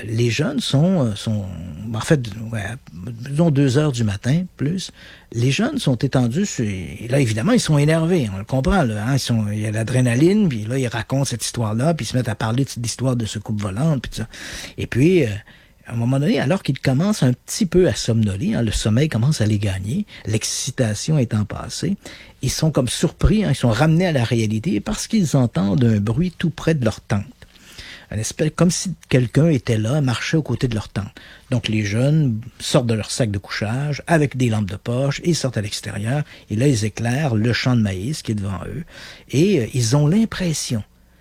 les jeunes sont en fait, disons 2 heures du matin, plus. Les jeunes sont étendus et là, évidemment, ils sont énervés, on le comprend, là, hein, il y a l'adrénaline, puis là, ils racontent cette histoire-là, puis ils se mettent à parler de l'histoire de secoupe volante, puis tout ça. Et puis, à un moment donné, alors qu'ils commencent un petit peu à somnoler, hein, le sommeil commence à les gagner, l'excitation étant passée, ils sont comme surpris, hein, ils sont ramenés à la réalité parce qu'ils entendent un bruit tout près de leur tente. Un espèce, comme si quelqu'un était là, marchait aux côtés de leur tente. Donc les jeunes sortent de leur sac de couchage avec des lampes de poche, ils sortent à l'extérieur, et là ils éclairent le champ de maïs qui est devant eux, et ils ont l'impression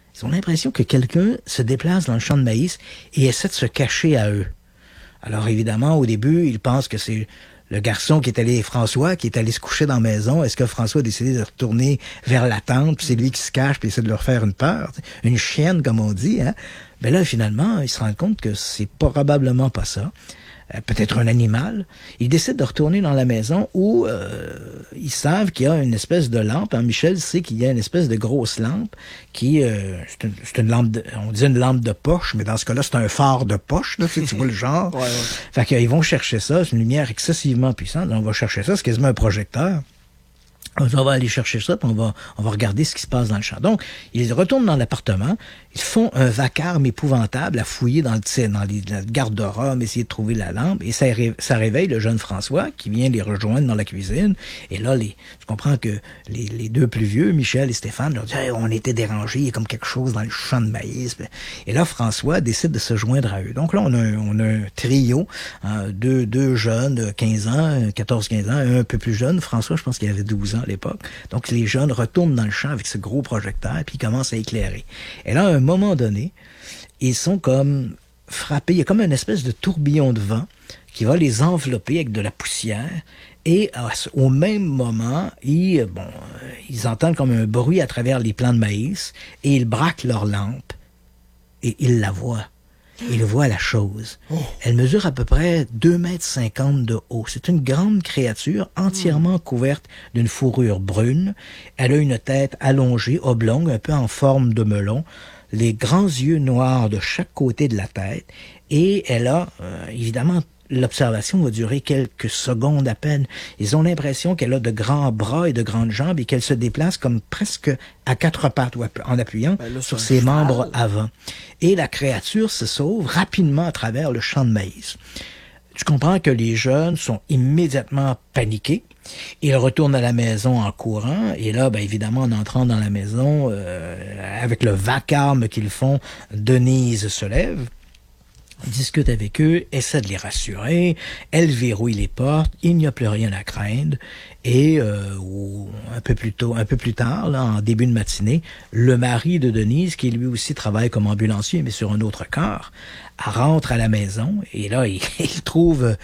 que quelqu'un se déplace dans le champ de maïs et essaie de se cacher à eux. Alors évidemment, au début, ils pensent que c'est le garçon François, qui est allé se coucher dans la maison. Est-ce que François a décidé de retourner vers la tente, puis c'est lui qui se cache, puis essaie de leur faire une peur, une chienne, comme on dit, hein? Ben là, finalement, ils se rendent compte que c'est probablement pas ça. Peut-être un animal. Ils décident de retourner dans la maison où ils savent qu'il y a une espèce de lampe. Hein, Michel sait qu'il y a une espèce de grosse lampe qui c'est une lampe on dit une lampe de poche, mais dans ce cas-là, c'est un phare de poche, là, tu vois le genre. Ouais. Fait qu'ils vont chercher ça, c'est une lumière excessivement puissante. On va chercher ça, c'est quasiment un projecteur. On va aller chercher ça, puis on va regarder ce qui se passe dans le champ. Donc, ils retournent dans l'appartement, ils font un vacarme épouvantable à fouiller dans les garde-robes, essayer de trouver la lampe, et ça réveille le jeune François qui vient les rejoindre dans la cuisine. Et là, je comprends que les deux plus vieux, Michel et Stéphane, leur disent hey, on était dérangés, il y a comme quelque chose dans le champ de maïs. Et là, François décide de se joindre à eux. Donc là, on a un trio, hein, deux jeunes de 15 ans, 14-15 ans, un peu plus jeune. François, je pense qu'il avait 12 ans à l'époque. Donc, les jeunes retournent dans le champ avec ce gros projecteur, puis ils commencent à éclairer. Et là, à un moment donné, ils sont comme frappés. Il y a comme une espèce de tourbillon de vent qui va les envelopper avec de la poussière. Et au même moment, ils entendent comme un bruit à travers les plants de maïs, et ils braquent leur lampe, et ils la voient. Il voit la chose. Elle mesure à peu près 2,50 m de haut. C'est une grande créature entièrement couverte d'une fourrure brune. Elle a une tête allongée, oblongue, un peu en forme de melon, les grands yeux noirs de chaque côté de la tête, et elle a, évidemment, l'observation va durer quelques secondes à peine. Ils ont l'impression qu'elle a de grands bras et de grandes jambes et qu'elle se déplace comme presque à 4 pattes en appuyant sur ses membres avant. Et la créature se sauve rapidement à travers le champ de maïs. Tu comprends que les jeunes sont immédiatement paniqués. Ils retournent à la maison en courant. Et là, évidemment, en entrant dans la maison, avec le vacarme qu'ils font, Denise se lève, discute avec eux, essaie de les rassurer, elle verrouille les portes, il n'y a plus rien à craindre, et un peu plus tard, là, en début de matinée, le mari de Denise, qui lui aussi travaille comme ambulancier, mais sur un autre corps, rentre à la maison, et là, il trouve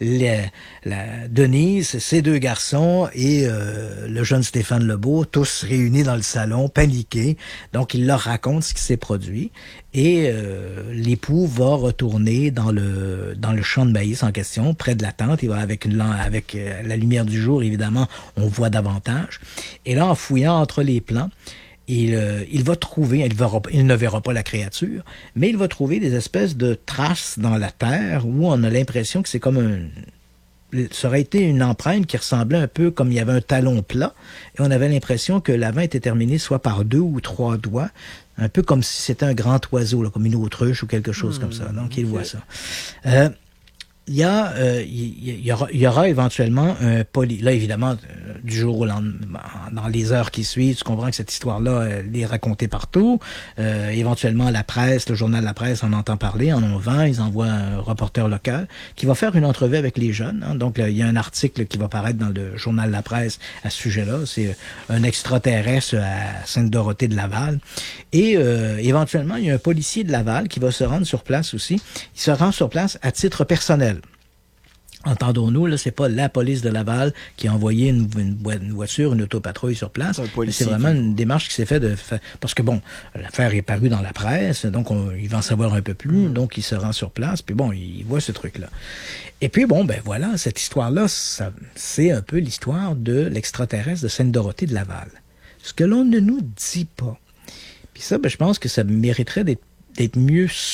Denise, ses 2 garçons, et le jeune Stéphane Lebeau, tous réunis dans le salon, paniqués. Donc, il leur raconte ce qui s'est produit, et l'époux va retourner dans le champ de maïs en question, près de la tente. Il va avec la lumière du jour, évidemment, on voit davantage. Et là, en fouillant entre les plants, il va trouver, il ne verra pas la créature, mais il va trouver des espèces de traces dans la terre où on a l'impression que c'est comme ça aurait été une empreinte qui ressemblait un peu comme il y avait un talon plat, et on avait l'impression que l'avant était terminé soit par 2 ou 3 doigts, un peu comme si c'était un grand oiseau, là, comme une autruche ou quelque chose comme ça. Donc, il voit ça. Il y aura éventuellement un là évidemment du jour au lendemain, dans les heures qui suivent, tu comprends que cette histoire-là elle est racontée partout. Éventuellement la presse, le journal de La Presse en entend parler, en en vend, ils envoient un reporter local qui va faire une entrevue avec les jeunes. Hein. Donc il y a un article qui va paraître dans le journal de La Presse à ce sujet-là. C'est un extraterrestre à Sainte-Dorothée de Laval. Et éventuellement il y a un policier de Laval qui va se rendre sur place aussi. Il se rend sur place à titre personnel. Entendons-nous, là, c'est pas la police de Laval qui a envoyé une voiture, une autopatrouille sur place. C'est vraiment une démarche qui s'est faite parce que bon, l'affaire est parue dans la presse, donc il va en savoir un peu plus, donc il se rend sur place, puis bon, il voit ce truc-là. Et puis bon, voilà, cette histoire-là, c'est un peu l'histoire de l'extraterrestre de Sainte-Dorothée de Laval. Ce que l'on ne nous dit pas. Puis ça, je pense que ça mériterait d'être mieux su.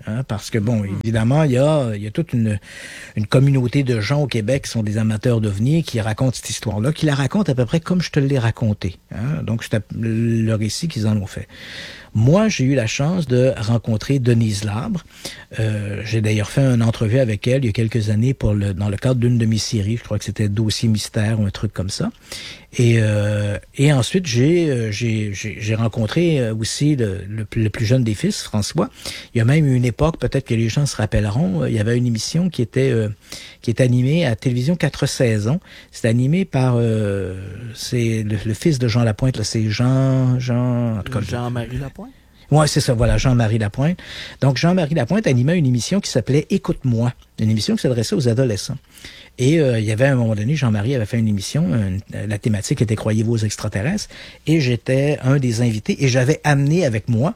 Hein, parce que, bon, évidemment, il y a toute une communauté de gens au Québec qui sont des amateurs d'ovnis qui racontent cette histoire-là, qui la racontent à peu près comme je te l'ai raconté. Hein. Donc, c'est le récit qu'ils en ont fait. Moi, j'ai eu la chance de rencontrer Denise Labre. J'ai d'ailleurs fait une entrevue avec elle il y a quelques années dans le cadre d'une de mes séries. Je crois que c'était Dossier mystère ou un truc comme ça. Et ensuite, j'ai rencontré aussi le plus jeune des fils, François. Il y a même eu une époque, peut-être que les gens se rappelleront, il y avait une émission qui était animée à Télévision 4 saisons. C'était animé par c'est le fils de Jean Lapointe, là, c'est Jean-Marie Lapointe. Ouais, c'est ça, voilà, Jean-Marie Lapointe. Donc, Jean-Marie Lapointe animait une émission qui s'appelait Écoute-moi, une émission qui s'adressait aux adolescents. Et il y avait à un moment donné, Jean-Marie avait fait une émission, la thématique était Croyez-vous aux extraterrestres, et j'étais un des invités, et j'avais amené avec moi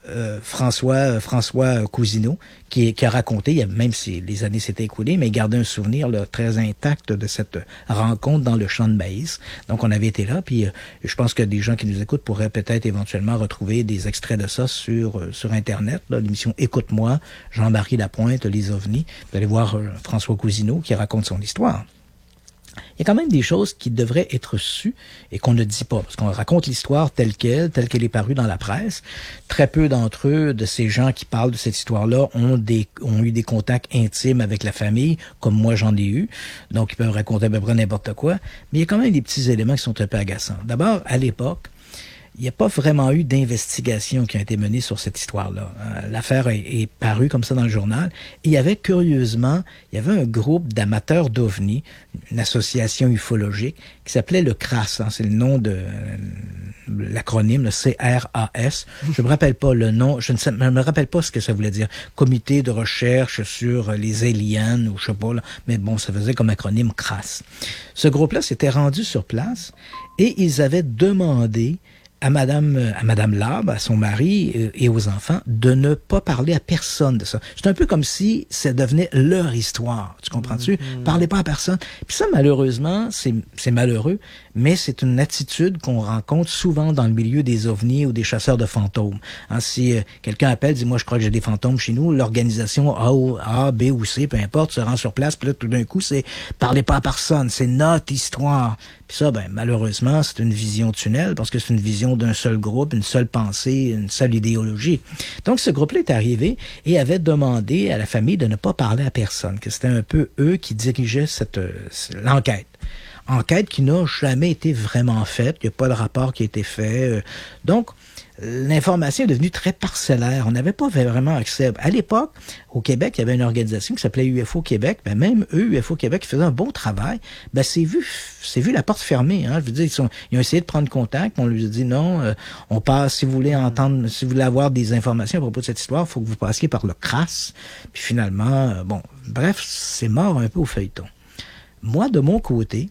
François Cousineau, qui a raconté, même si les années s'étaient écoulées, mais il gardait un souvenir là, très intact de cette rencontre dans le champ de maïs. Donc, on avait été là, puis je pense que des gens qui nous écoutent pourraient peut-être éventuellement retrouver des extraits de ça sur Internet, là, l'émission Écoute-moi, Jean-Marie Lapointe, les ovnis. Vous allez voir François Cousineau qui raconte son histoire. Il y a quand même des choses qui devraient être sues et qu'on ne dit pas, parce qu'on raconte l'histoire telle qu'elle est parue dans la presse. Très peu d'entre eux, de ces gens qui parlent de cette histoire-là, ont eu des contacts intimes avec la famille, comme moi j'en ai eu. Donc, ils peuvent raconter à peu près n'importe quoi. Mais il y a quand même des petits éléments qui sont un peu agaçants. D'abord, à l'époque, il n'y a pas vraiment eu d'investigation qui a été menée sur cette histoire-là. L'affaire est parue comme ça dans le journal. Et il y avait, curieusement, un groupe d'amateurs d'ovnis, une association ufologique, qui s'appelait le CRAS. Hein, c'est le nom de l'acronyme, le CRAS. Je me rappelle pas le nom, je ne me rappelle pas ce que ça voulait dire. Comité de recherche sur les aliens, ou je sais pas, là. Mais bon, ça faisait comme acronyme CRAS. Ce groupe-là s'était rendu sur place et ils avaient demandé à Madame Labre, à son mari et aux enfants, de ne pas parler à personne de ça. C'est un peu comme si ça devenait leur histoire. Tu comprends-tu? Parlez pas à personne. Puis ça, malheureusement, c'est malheureux, mais c'est une attitude qu'on rencontre souvent dans le milieu des ovnis ou des chasseurs de fantômes. Hein, si quelqu'un appelle, dit « Moi, je crois que j'ai des fantômes chez nous », l'organisation A, B ou C, peu importe, se rend sur place, puis là, tout d'un coup, c'est « Parlez pas à personne, c'est notre histoire ». Puis ça, malheureusement, c'est une vision tunnel, parce que c'est une vision d'un seul groupe, une seule pensée, une seule idéologie. Donc, ce groupe-là est arrivé et avait demandé à la famille de ne pas parler à personne, que c'était un peu eux qui dirigeaient l'enquête. Enquête qui n'a jamais été vraiment faite, il n'y a pas de rapport qui a été fait. Donc, l'information est devenue très parcellaire. On n'avait pas vraiment accès. À l'époque, au Québec, il y avait une organisation qui s'appelait UFO Québec. Même eux, UFO Québec, qui faisaient un bon travail. C'est vu la porte fermée. Hein. Je veux dire, ils ont essayé de prendre contact. On lui a dit non, on passe. Si vous voulez entendre, si vous voulez avoir des informations à propos de cette histoire, il faut que vous passiez par le CRAS. Puis finalement, bref, c'est mort un peu au feuilleton. Moi, de mon côté,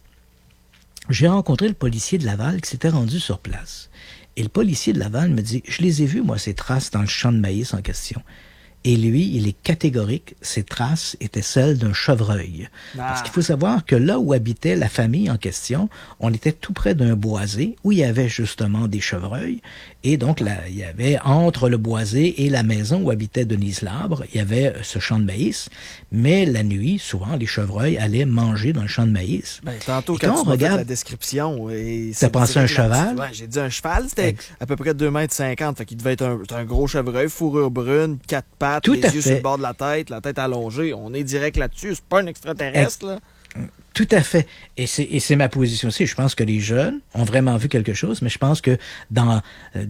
j'ai rencontré le policier de Laval qui s'était rendu sur place. Et le policier de Laval me dit, je les ai vus, moi, ces traces dans le champ de maïs en question. Et lui, il est catégorique, ces traces étaient celles d'un chevreuil. Parce qu'il faut savoir que là où habitait la famille en question, on était tout près d'un boisé où il y avait justement des chevreuils. Et donc, là, il y avait entre le boisé et la maison où habitait Denise Labre, il y avait ce champ de maïs. Mais la nuit, souvent, les chevreuils allaient manger dans le champ de maïs. Tantôt, quand tu regardes la description... T'as pensé à un cheval? Ouais, j'ai dit un cheval, c'était à peu près 2,50 m. Fait qu'il devait être un gros chevreuil, fourrure brune, 4 pattes, les yeux sur le bord de la tête allongée. On est direct là-dessus. C'est pas un extraterrestre, là. Tout à fait. Et c'est ma position aussi. Je pense que les jeunes ont vraiment vu quelque chose, mais je pense que dans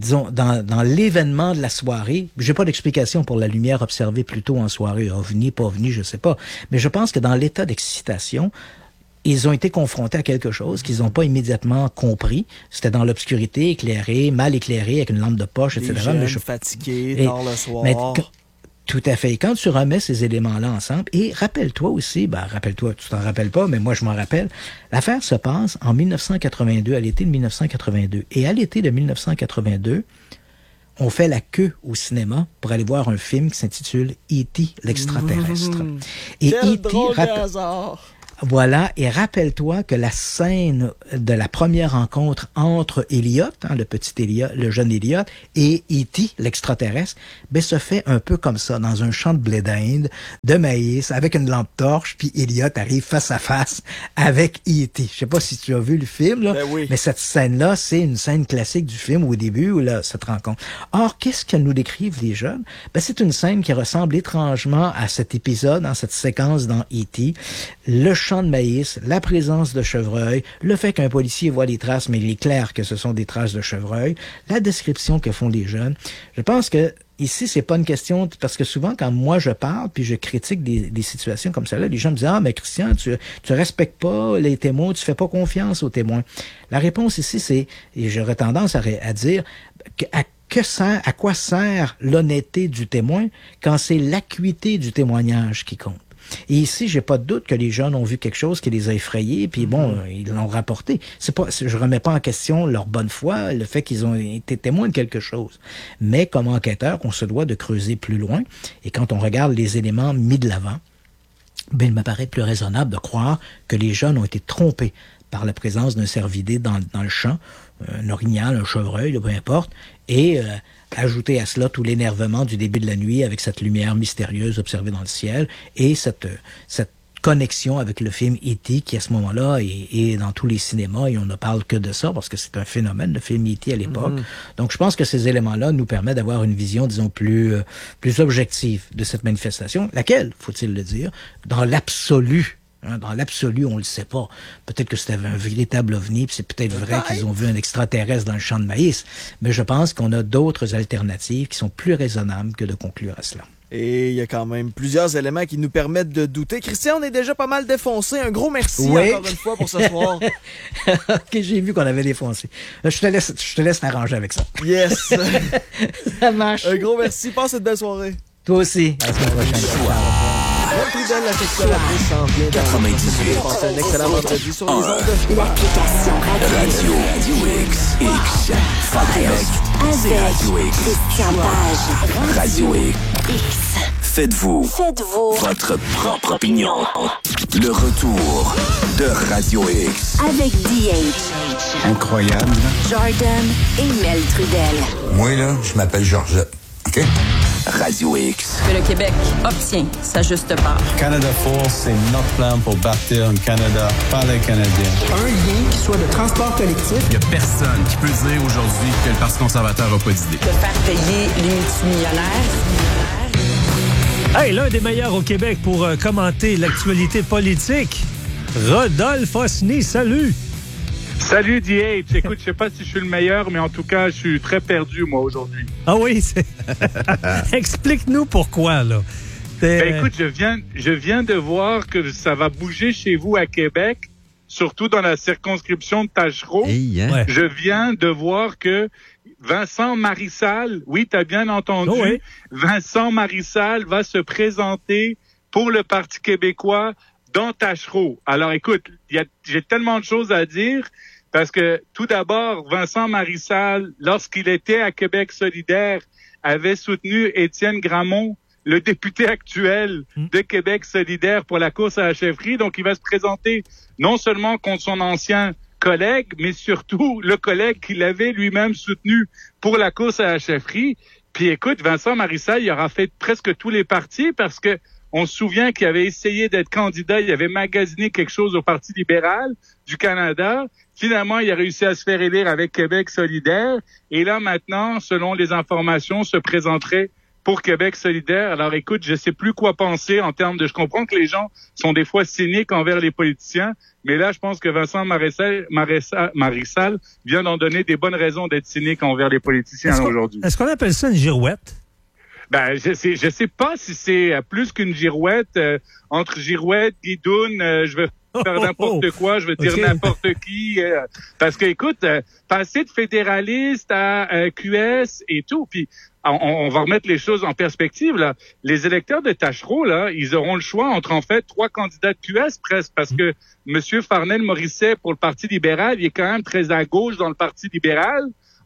l'événement de la soirée, j'ai pas d'explication pour la lumière observée plus tôt en soirée, ovni, pas ovni, je sais pas. Mais je pense que dans l'état d'excitation, ils ont été confrontés à quelque chose qu'ils n'ont pas immédiatement compris. C'était dans l'obscurité, éclairé, mal éclairé, avec une lampe de poche, etc. Les jeunes fatigués, tard le soir. Tout à fait. Et quand tu remets ces éléments-là ensemble, et rappelle-toi aussi, tu t'en rappelles pas, mais moi je m'en rappelle, l'affaire se passe en 1982, à l'été de 1982. Et à l'été de 1982, on fait la queue au cinéma pour aller voir un film qui s'intitule E.T. l'extraterrestre. Et Quel drôle de hasard! Voilà, et rappelle-toi que la scène de la première rencontre entre Elliot, le petit Elliot, le jeune Elliot, et E.T., l'extraterrestre, se fait un peu comme ça, dans un champ de blé d'Inde, de maïs, avec une lampe torche, puis Elliot arrive face à face avec E.T. Je sais pas si tu as vu le film, là, oui. Mais cette scène-là, c'est une scène classique du film au début, où là, cette rencontre. Or, qu'est-ce que nous décrivent les jeunes? C'est une scène qui ressemble étrangement à cet épisode, cette séquence dans E.T., le champ de maïs, la présence de chevreuil, le fait qu'un policier voit les traces, mais il est clair que ce sont des traces de chevreuil, la description que font les jeunes. Je pense que ici, c'est pas une question, parce que souvent, quand moi je parle, puis je critique des situations comme celle-là, les gens me disent, mais Christian, tu respectes pas les témoins, tu fais pas confiance aux témoins. La réponse ici, c'est, et j'aurais tendance à dire, à quoi sert l'honnêteté du témoin quand c'est l'acuité du témoignage qui compte? Et ici, j'ai pas de doute que les jeunes ont vu quelque chose qui les a effrayés, puis ils l'ont rapporté. Je remets pas en question leur bonne foi, le fait qu'ils ont été témoins de quelque chose. Mais comme enquêteur, on se doit de creuser plus loin. Et quand on regarde les éléments mis de l'avant, il me paraît plus raisonnable de croire que les jeunes ont été trompés par la présence d'un cervidé dans le champ, un orignal, un chevreuil, peu importe, et ajouter à cela tout l'énervement du début de la nuit avec cette lumière mystérieuse observée dans le ciel et cette connexion avec le film E.T. qui à ce moment-là est dans tous les cinémas et on ne parle que de ça parce que c'est un phénomène, le film E.T. à l'époque. Donc je pense que ces éléments-là nous permettent d'avoir une vision, disons, plus objective de cette manifestation, laquelle, faut-il le dire, dans l'absolu, dans l'absolu, on le sait pas. Peut-être que c'était un véritable ovni, puis c'est peut-être vrai qu'ils ont vu un extraterrestre dans le champ de maïs. Mais je pense qu'on a d'autres alternatives qui sont plus raisonnables que de conclure à cela. Et il y a quand même plusieurs éléments qui nous permettent de douter. Christian, on est déjà pas mal défoncé. Un gros merci encore une fois pour ce soir. OK, j'ai vu qu'on avait défoncé. Je te laisse t'arranger avec ça. Yes! Ça marche. Un gros merci. Passe une belle soirée. Toi aussi. À la semaine prochaine. Trudel, la sexualatrice, s'en vient dans 98. Passez un excellent vendredi sur les ondes de l'application Radio X. C'est Radio X. Christian Page. Radio X. Faites-vous votre propre opinion. Le retour de Radio X. Avec DH. Incroyable. Jordan et Mel Trudel. Moi, là, je m'appelle Georgette. OK? Radio X. Que le Québec obtient sa juste part. Canada Force, c'est notre plan pour bâtir un Canada par les Canadiens. Un lien qui soit de transport collectif. Il n'y a personne qui peut dire aujourd'hui que le Parti conservateur n'a pas d'idée. De faire payer les multimillionnaires. Hey, l'un des meilleurs au Québec pour commenter l'actualité politique, Rodolphe Osny, salut! Salut DH, écoute, je sais pas si je suis le meilleur, mais en tout cas, je suis très perdu, moi, aujourd'hui. Ah oui? Explique-nous pourquoi, là. Écoute, je viens de voir que ça va bouger chez vous à Québec, surtout dans la circonscription de Tachereau. Ouais. Je viens de voir que Vincent Marissal, oui, t'as bien entendu, oui. Vincent Marissal va se présenter pour le Parti québécois dans Tachereau. Alors écoute, j'ai tellement de choses à dire parce que tout d'abord, Vincent Marissal, lorsqu'il était à Québec solidaire, avait soutenu Étienne Gramont, le député actuel de Québec solidaire pour la course à la chefferie. Donc il va se présenter non seulement contre son ancien collègue, mais surtout le collègue qu'il avait lui-même soutenu pour la course à la chefferie. Puis écoute, Vincent Marissal, il aura fait presque tous les partis parce que on se souvient qu'il avait essayé d'être candidat, il avait magasiné quelque chose au Parti libéral du Canada. Finalement, il a réussi à se faire élire avec Québec solidaire. Et là, maintenant, selon les informations, se présenterait pour Québec solidaire. Alors, écoute, je sais plus quoi penser en termes de... Je comprends que les gens sont des fois cyniques envers les politiciens, mais là, je pense que Vincent Marissal vient d'en donner des bonnes raisons d'être cynique envers les politiciens aujourd'hui. Est-ce qu'on appelle ça une girouette? Ben, je sais pas si c'est plus qu'une girouette, entre girouette, guidoune, je vais faire n'importe quoi, je veux dire n'importe qui, parce que écoute, passer de fédéraliste à QS et tout, puis on va remettre les choses en perspective, là. Les électeurs de Tachereau, là, ils auront le choix entre, en fait, 3 candidats de QS presque, parce que Monsieur Farnell-Morisset, pour le Parti libéral, il est quand même très à gauche dans le Parti libéral.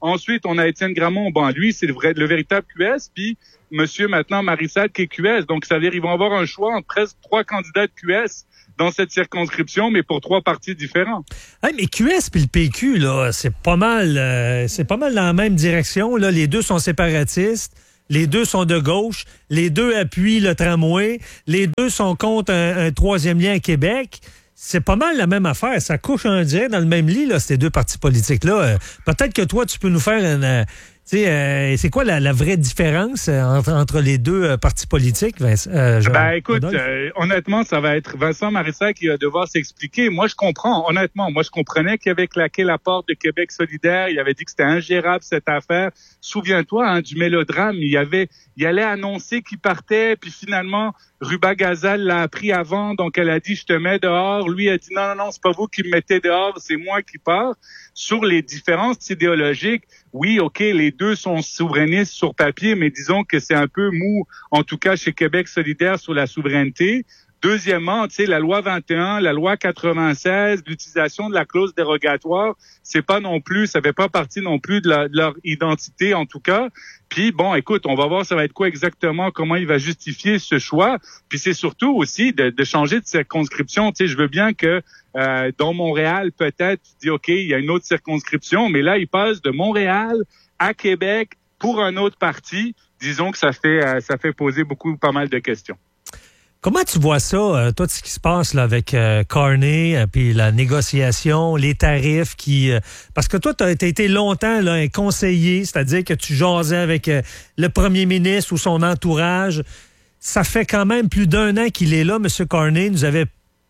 Ensuite, on a Étienne Gramont. Bon, lui, c'est le véritable QS. Puis, monsieur, maintenant, Marissal, qui est QS. Donc, ça veut dire qu'ils vont avoir un choix entre presque 3 candidats de QS dans cette circonscription, mais pour 3 partis différents. Hey, mais QS puis le PQ, là, c'est pas mal dans la même direction. Là. Les deux sont séparatistes. Les deux sont de gauche. Les deux appuient le tramway. Les deux sont contre un troisième lien à Québec. C'est pas mal la même affaire. Ça couche un dirait dans le même lit, là, ces deux partis politiques-là. Peut-être que toi, tu peux nous faire une... c'est quoi la vraie différence entre les deux partis politiques, écoute, honnêtement, ça va être Vincent Marissal qui va devoir s'expliquer. Moi, je comprends, honnêtement. Moi, je comprenais qu'il avait claqué la porte de Québec solidaire. Il avait dit que c'était ingérable, cette affaire. Souviens-toi du mélodrame. Il allait annoncer qu'il partait, puis finalement, Ruba Gazal l'a appris avant, donc elle a dit « je te mets dehors ». Lui a dit « non, c'est pas vous qui me mettez dehors, c'est moi qui pars ». Sur les différences idéologiques, oui, OK, les deux sont souverainistes sur papier, mais disons que c'est un peu mou, en tout cas chez Québec solidaire, sur la souveraineté. Deuxièmement, la loi 21, la loi 96, l'utilisation de la clause dérogatoire, ça fait pas partie non plus de leur identité, en tout cas. Puis bon, écoute, on va voir ça va être quoi exactement, comment il va justifier ce choix. Puis c'est surtout aussi de changer de circonscription. Je veux bien que dans Montréal, peut-être, tu dis OK, il y a une autre circonscription, mais là, il passe de Montréal à Québec pour un autre parti. Disons que ça fait poser pas mal de questions. Comment tu vois ça, toi, ce qui se passe là avec Carney, puis la négociation, les tarifs parce que toi, tu as été longtemps là, un conseiller, c'est-à-dire que tu jasais avec le premier ministre ou son entourage. Ça fait quand même plus d'1 an qu'il est là, M. Carney. Il nous avait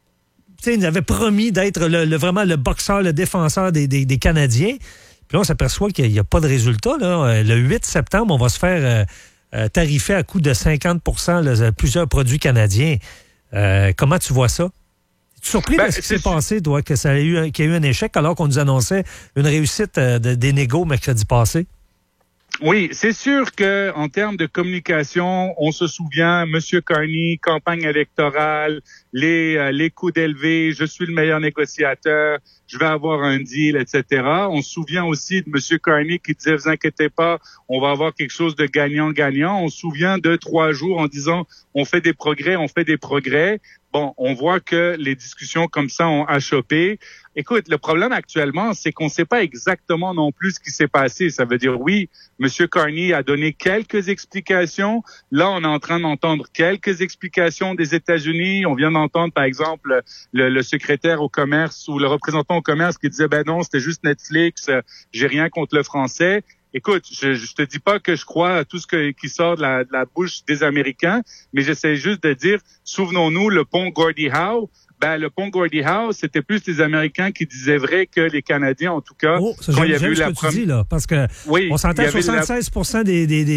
promis d'être vraiment le boxeur, le défenseur des Canadiens. Puis là, on s'aperçoit qu'il n'y a pas de résultat. Là. Le 8 septembre, on va se faire... tarifé à coût de 50 % plusieurs produits canadiens. Comment tu vois ça? Es-tu surpris de ce qui s'est passé, toi, qu'il y a eu un échec alors qu'on nous annonçait une réussite des négos mercredi passé? Oui, c'est sûr que en termes de communication, on se souvient, M. Carney, campagne électorale, les coûts élevés, je suis le meilleur négociateur, je vais avoir un deal, etc. On se souvient aussi de M. Carney qui disait, vous inquiétez pas, on va avoir quelque chose de gagnant-gagnant. On se souvient de 3 jours en disant, on fait des progrès. Bon, on voit que les discussions comme ça ont achoppé. Écoute, le problème actuellement, c'est qu'on ne sait pas exactement non plus ce qui s'est passé. Ça veut dire, oui, M. Carney a donné quelques explications. Là, on est en train d'entendre quelques explications des États-Unis. On vient d'entendre, par exemple, le secrétaire au commerce ou le représentant au commerce qui disait, ben non, c'était juste Netflix, j'ai rien contre le français. Écoute, je te dis pas que je crois à tout ce qui sort de la bouche des Américains, mais j'essaie juste de dire, souvenons-nous, le pont Gordie Howe. Le pont Gordie Howe, c'était plus les Américains qui disaient vrai que les Canadiens, en tout cas. Quand il y a eu tu dis, là, parce que on s'entend 76%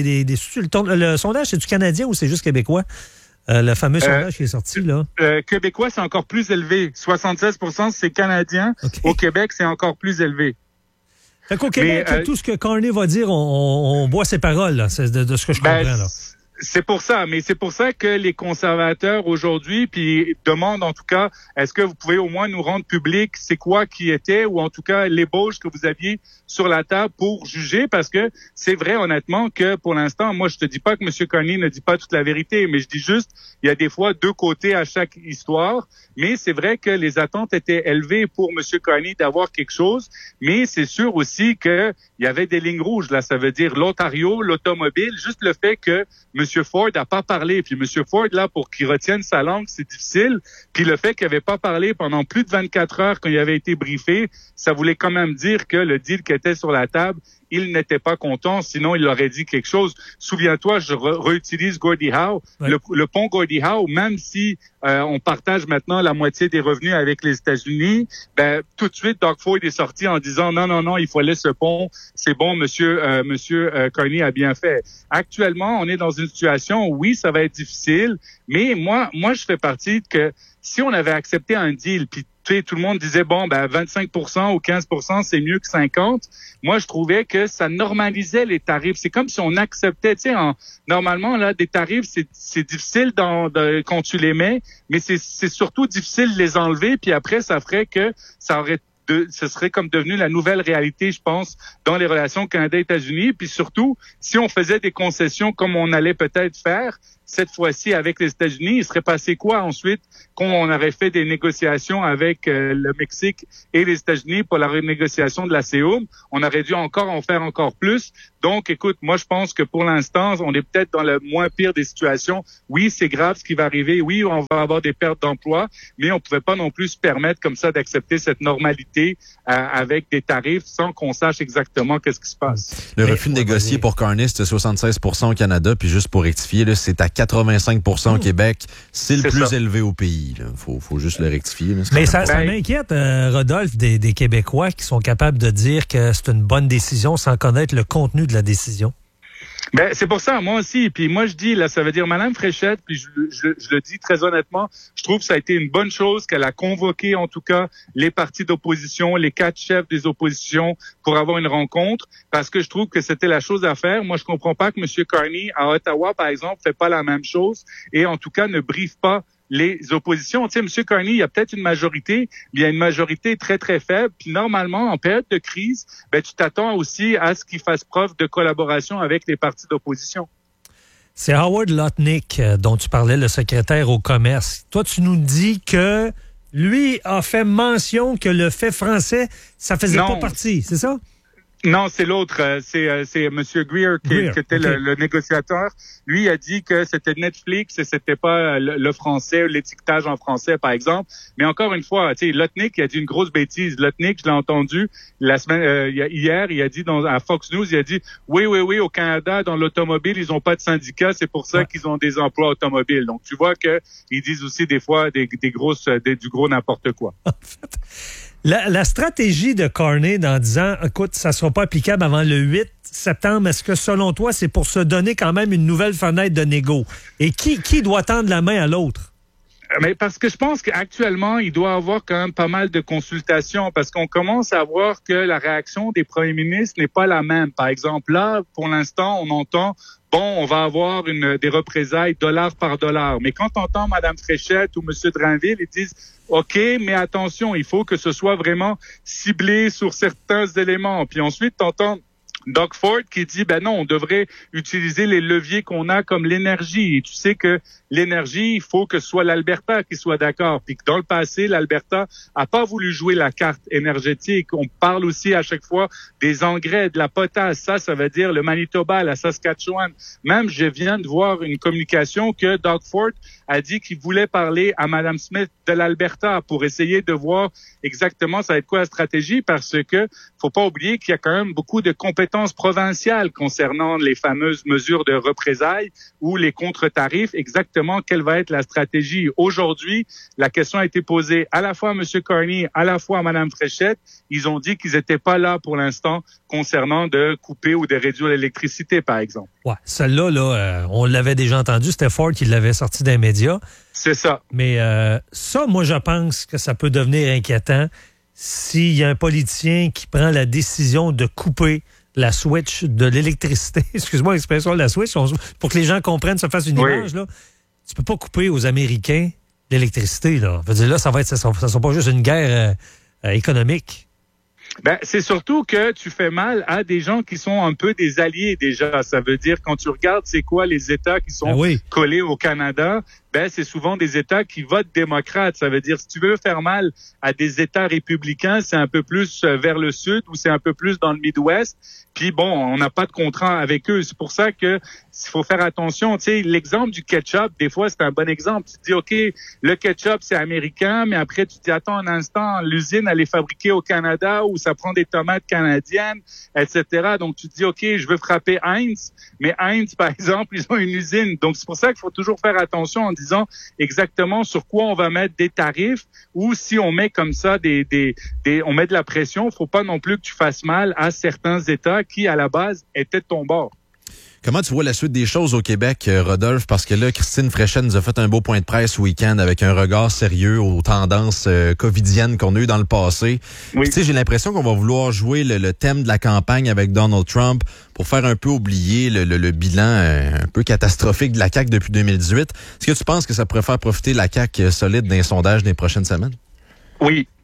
le sondage, c'est du Canadien ou c'est juste québécois? Le fameux sondage qui est sorti, là. Québécois, c'est encore plus élevé. 76%, c'est Canadien. Okay. Au Québec, c'est encore plus élevé. Fait qu'au Québec, tout ce que Carney va dire, on boit ses paroles, là. C'est de ce que je comprends, là. C'est pour ça, mais c'est pour ça que les conservateurs aujourd'hui puis demandent en tout cas, est-ce que vous pouvez au moins nous rendre public c'est quoi qui était ou en tout cas l'ébauche que vous aviez sur la table pour juger, parce que c'est vrai honnêtement que pour l'instant, moi je te dis pas que M. Carney ne dit pas toute la vérité, mais je dis juste il y a des fois 2 côtés à chaque histoire, mais c'est vrai que les attentes étaient élevées pour M. Carney d'avoir quelque chose, mais c'est sûr aussi que il y avait des lignes rouges là, ça veut dire l'Ontario, l'automobile, juste le fait que M. Ford n'a pas parlé. Puis M. Ford, là, pour qu'il retienne sa langue, c'est difficile. Puis le fait qu'il n'avait pas parlé pendant plus de 24 heures quand il avait été briefé, ça voulait quand même dire que le deal qui était sur la table, il n'était pas content, sinon il aurait dit quelque chose. Souviens-toi, je réutilise Gordie Howe. Ouais. Le pont Gordie Howe, même si on partage maintenant la moitié des revenus avec les États-Unis, tout de suite, Doug Ford est sorti en disant non, il faut laisser ce pont. C'est bon, monsieur Carney a bien fait. Actuellement, on est dans une situation où oui, ça va être difficile, mais moi, je fais partie que si on avait accepté un deal, puis tout le monde disait, 25% ou 15%, c'est mieux que 50%. Moi, je trouvais que ça normalisait les tarifs. C'est comme si on acceptait, normalement, là, des tarifs, c'est difficile quand tu les mets, mais c'est surtout difficile de les enlever, puis après, ça ferait que ça aurait ce serait comme devenu la nouvelle réalité, je pense, dans les relations Canada-États-Unis. Puis surtout, si on faisait des concessions comme on allait peut-être faire, cette fois-ci avec les États-Unis, il serait passé quoi ensuite quand on aurait fait des négociations avec le Mexique et les États-Unis pour la renégociation de la CEUM? On aurait dû encore en faire encore plus. Donc, écoute, moi, je pense que pour l'instant, on est peut-être dans le moins pire des situations. Oui, c'est grave ce qui va arriver. Oui, on va avoir des pertes d'emplois, mais on pouvait pas non plus se permettre comme ça d'accepter cette normalité avec des tarifs sans qu'on sache exactement qu'est-ce qui se passe. Le refus de négocier pour Carney, c'était 76% au Canada, puis juste pour rectifier, là, c'est à 85% au Québec. C'est le plus élevé au pays. Il faut juste le rectifier. Là. Mais ça m'inquiète, Rodolphe, des Québécois qui sont capables de dire que c'est une bonne décision sans connaître le contenu de la décision. Ben, c'est pour ça, moi aussi. Puis moi, je dis, là, ça veut dire Madame Fréchette, puis je le dis très honnêtement, je trouve que ça a été une bonne chose qu'elle a convoqué, en tout cas, les partis d'opposition, les 4 chefs des oppositions pour avoir une rencontre, parce que je trouve que c'était la chose à faire. Moi, je comprends pas que M. Carney, à Ottawa, par exemple, fait pas la même chose et, en tout cas, ne briefe pas les oppositions. Tu sais, M. Carney, il y a peut-être une majorité, mais il y a une majorité très, très faible. Puis normalement, en période de crise, ben, tu t'attends aussi à ce qu'il fasse preuve de collaboration avec les partis d'opposition. C'est Howard Lutnick dont tu parlais, le secrétaire au commerce. Toi, tu nous dis que lui a fait mention que le fait français, ça faisait pas partie, c'est ça? Non, c'est l'autre. C'est M. Greer qui était le négociateur. Lui a dit que c'était Netflix et c'était pas le français, l'étiquetage en français, par exemple. Mais encore une fois, tu sais, Lutnick a dit une grosse bêtise. Lutnick, je l'ai entendu la semaine hier, il a dit à Fox News, il a dit oui, au Canada, dans l'automobile, ils ont pas de syndicat, c'est pour ça qu'ils ont des emplois automobiles. Donc tu vois que ils disent aussi des fois du gros n'importe quoi. La stratégie de Carney en disant, écoute, ça ne sera pas applicable avant le 8 septembre, est-ce que selon toi, c'est pour se donner quand même une nouvelle fenêtre de négo? Et qui doit tendre la main à l'autre? Mais parce que je pense qu'actuellement, il doit y avoir quand même pas mal de consultations parce qu'on commence à voir que la réaction des premiers ministres n'est pas la même. Par exemple, là, pour l'instant, on entend on va avoir des représailles dollar par dollar. Mais quand on entend Mme Fréchette ou M. Drainville, ils disent OK, mais attention, il faut que ce soit vraiment ciblé sur certains éléments. Puis ensuite, tu entends Doug Ford qui dit non, on devrait utiliser les leviers qu'on a comme l'énergie. Et tu sais que l'énergie, il faut que ce soit l'Alberta qui soit d'accord. Puis que dans le passé, l'Alberta a pas voulu jouer la carte énergétique. On parle aussi à chaque fois des engrais, de la potasse. Ça veut dire le Manitoba, la Saskatchewan. Même, je viens de voir une communication que Doug Ford a dit qu'il voulait parler à Mme Smith de l'Alberta pour essayer de voir exactement ça va être quoi la stratégie parce que faut pas oublier qu'il y a quand même beaucoup de compétences provinciales concernant les fameuses mesures de représailles ou les contre-tarifs. Exactement quelle va être la stratégie. Aujourd'hui, la question a été posée à la fois à M. Carney, à la fois à Mme Fréchette. Ils ont dit qu'ils n'étaient pas là pour l'instant concernant de couper ou de réduire l'électricité, par exemple. Ouais, celle-là, on l'avait déjà entendu. C'était Ford qui l'avait sorti des médias. C'est ça. Mais ça, moi, je pense que ça peut devenir inquiétant s'il y a un politicien qui prend la décision de couper la switch de l'électricité. Excuse-moi l'expression de la switch. Pour que les gens comprennent, se fassent une image, là. Tu peux pas couper aux Américains l'électricité, là. Je veux dire, là, ça sera pas juste une guerre économique. C'est surtout que tu fais mal à des gens qui sont un peu des alliés déjà. Ça veut dire, quand tu regardes c'est quoi les États qui sont collés au Canada, c'est souvent des États qui votent démocrates. Ça veut dire, si tu veux faire mal à des États républicains, c'est un peu plus vers le sud ou c'est un peu plus dans le Midwest. Puis on n'a pas de contrat avec eux. C'est pour ça que il faut faire attention. Tu sais, l'exemple du ketchup, des fois, c'est un bon exemple. Tu te dis, OK, le ketchup, c'est américain, mais après, tu te dis, attends un instant, l'usine, elle est fabriquée au Canada ou ça prend des tomates canadiennes, etc. Donc, tu te dis, OK, je veux frapper Heinz, mais Heinz, par exemple, ils ont une usine. Donc, c'est pour ça qu'il faut toujours faire attention en disant exactement sur quoi on va mettre des tarifs ou si on met comme ça on met de la pression, faut pas non plus que tu fasses mal à certains États qui, à la base, étaient de ton bord. Comment tu vois la suite des choses au Québec, Rodolphe? Parce que là, Christine Fréchette nous a fait un beau point de presse ce week-end avec un regard sérieux aux tendances covidiennes qu'on a eues dans le passé. Oui. Tu sais, j'ai l'impression qu'on va vouloir jouer le thème de la campagne avec Donald Trump pour faire un peu oublier le bilan un peu catastrophique de la CAQ depuis 2018. Est-ce que tu penses que ça pourrait faire profiter la CAQ solide d'un sondage des prochaines semaines? Oui,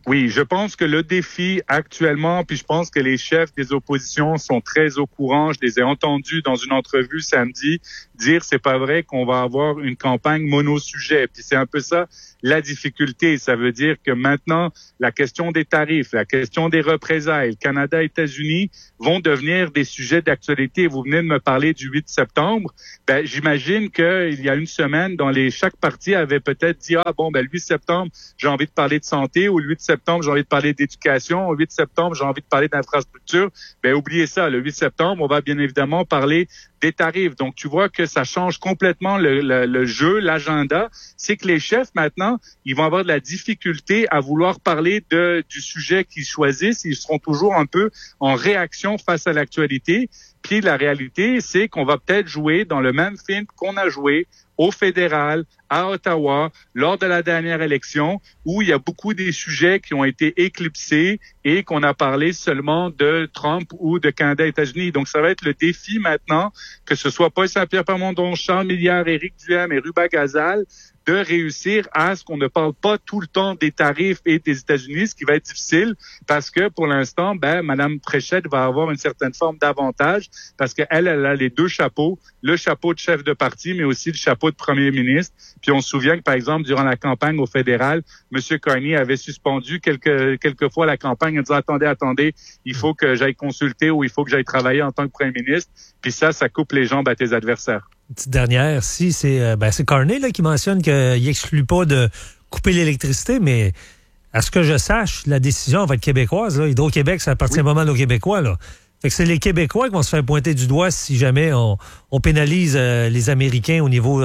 Oui, je pense que le défi actuellement, puis je pense que les chefs des oppositions sont très au courant. Je les ai entendus dans une entrevue samedi dire c'est pas vrai qu'on va avoir une campagne monosujet. Puis c'est un peu ça la difficulté. Ça veut dire que maintenant, la question des tarifs, la question des représailles, Canada, États-Unis vont devenir des sujets d'actualité. Vous venez de me parler du 8 septembre. Ben, j'imagine qu'il y a une semaine, chaque parti avait peut-être dit, le 8 septembre, j'ai envie de parler de santé, ou le 8 septembre, j'ai envie de parler d'éducation, au 8 septembre, j'ai envie de parler d'infrastructure. Ben, oubliez ça. Le 8 septembre, on va bien évidemment parler des tarifs. Donc, tu vois que ça change complètement le jeu, l'agenda. C'est que les chefs, maintenant, ils vont avoir de la difficulté à vouloir parler du sujet qu'ils choisissent. Ils seront toujours un peu en réaction face à l'actualité. Puis la réalité, c'est qu'on va peut-être jouer dans le même film qu'on a joué au fédéral, à Ottawa, lors de la dernière élection, où il y a beaucoup des sujets qui ont été éclipsés et qu'on a parlé seulement de Trump ou de Canada, États-Unis. Donc, ça va être le défi maintenant, que ce soit Paul Saint-Pierre Plamondon, Charles Milliard, Éric Duhem et Ruba Gazal, de réussir à ce qu'on ne parle pas tout le temps des tarifs et des États-Unis, ce qui va être difficile parce que pour l'instant, Mme Fréchette va avoir une certaine forme d'avantage parce qu'elle a les deux chapeaux, le chapeau de chef de parti, mais aussi le chapeau de premier ministre. Puis on se souvient que, par exemple, durant la campagne au fédéral, M. Carney avait suspendu quelques fois la campagne en disant attendez, il faut que j'aille consulter ou il faut que j'aille travailler en tant que premier ministre. Puis ça coupe les jambes à tes adversaires. Petite dernière, c'est Carney là, qui mentionne qu'il n'exclut pas de couper l'électricité, mais à ce que je sache, la décision va être québécoise. Là. Hydro-Québec, ça appartient vraiment aux Québécois. Là. Fait que c'est les Québécois qui vont se faire pointer du doigt si jamais on pénalise les Américains au niveau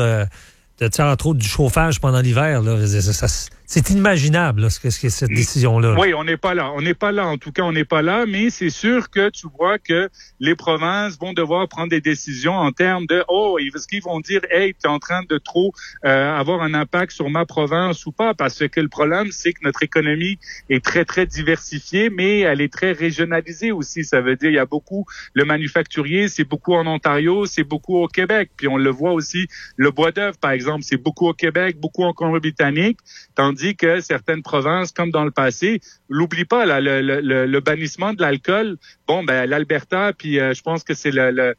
entre autres du chauffage pendant l'hiver. Là. C'est inimaginable là, ce que cette décision-là. Oui, on n'est pas là. En tout cas, on n'est pas là, mais c'est sûr que tu vois que les provinces vont devoir prendre des décisions en termes de est-ce qu'ils vont dire hey, tu es en train de trop avoir un impact sur ma province ou pas, parce que le problème, c'est que notre économie est très, très diversifiée, mais elle est très régionalisée aussi. Ça veut dire il y a beaucoup le manufacturier, c'est beaucoup en Ontario, c'est beaucoup au Québec. Puis on le voit aussi, le bois d'œuvre, par exemple, c'est beaucoup au Québec, beaucoup en Colombie-Britannique, tandis que certaines provinces, comme dans le passé, l'oublie pas, là, le bannissement de l'alcool, l'Alberta, puis je pense que c'est la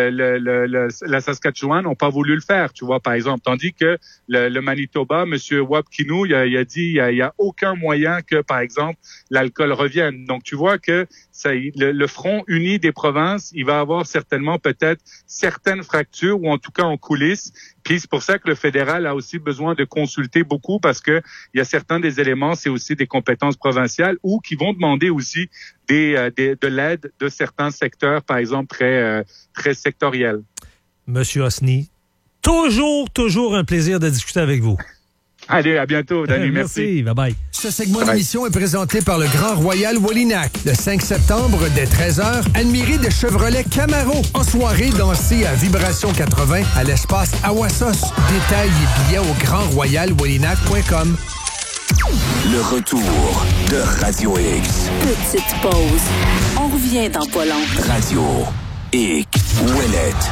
Saskatchewan n'ont pas voulu le faire, tu vois, par exemple. Tandis que le Manitoba, M. Wapkinou, il a dit il y a aucun moyen que, par exemple, l'alcool revienne. Donc, tu vois que le front uni des provinces, il va avoir certainement peut-être certaines fractures, ou en tout cas en coulisses. Puis c'est pour ça que le fédéral a aussi besoin de consulter beaucoup, parce que il y a certains des éléments, c'est aussi des compétences provinciales, ou qui vont demander aussi de l'aide de certains secteurs, par exemple très sectoriels. Monsieur Osni, toujours un plaisir de discuter avec vous. Allez, à bientôt, Danny. Merci. Bye-bye. Ce segment d'émission est présenté par le Grand Royal Wallinac. Le 5 septembre, dès 13h, admirez des Chevrolet Camaro. En soirée, dansez à Vibration 80 à l'espace Awassos. Détails et billets au grandroyalwallinac.com. Le retour de Radio X. Petite pause. On revient dans pas longtemps. Radio X. Ouellette.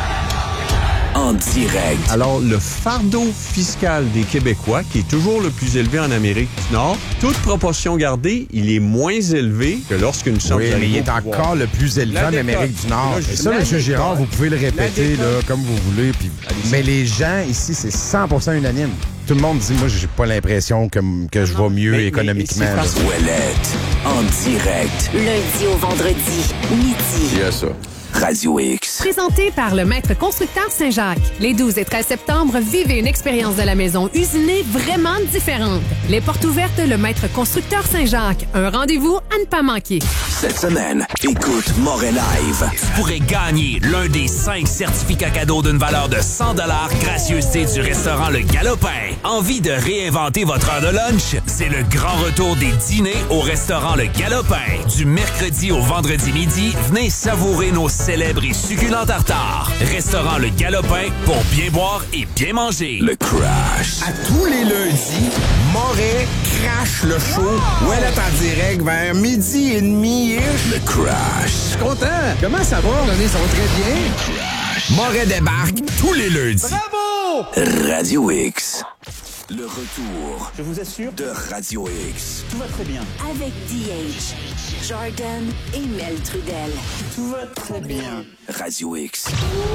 En direct. Alors, le fardeau fiscal des Québécois, qui est toujours le plus élevé en Amérique du Nord, toute proportion gardée, il est moins élevé que lorsque nous sommes arrivés. Oui, mais il est encore le plus élevé en Amérique du Nord. Et ça, M. Girard, vous pouvez le répéter là, comme vous voulez. Puis... Mais les gens ici, c'est 100% unanime. Tout le monde dit, moi, j'ai pas l'impression que je vais mieux économiquement. Ouellette. En direct. Lundi au vendredi, midi. Il y a ça. Radio X. Présenté par le Maître Constructeur Saint-Jacques. Les 12 et 13 septembre, vivez une expérience de la maison usinée vraiment différente. Les portes ouvertes, le Maître Constructeur Saint-Jacques. Un rendez-vous à ne pas manquer. Cette semaine, écoute Moret Live. Tu pourrais gagner l'un des 5 certificats cadeaux d'une valeur de 100 $, gracieuseté du restaurant Le Galopin. Envie de réinventer votre heure de lunch? C'est le grand retour des dîners au restaurant Le Galopin. Du mercredi au vendredi midi, venez savourer nos célèbres et succulents tartares. Restaurant Le Galopin pour bien boire et bien manger. Le Crash. À tous les lundis, Moret crache le show. Ouais, là, en direct vers 12h30. Le Crash. Je suis content. Comment ça va? Ça va très bien. Crash. Moret débarque tous les lundis. Bravo! Radio X. Le retour. Je vous assure. De Radio X. Tout va très bien. Avec DH, Jordan et Mel Trudel. Tout va très bien. Radio X.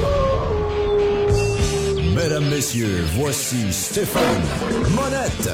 Mesdames, messieurs, voici Stéphane Monette.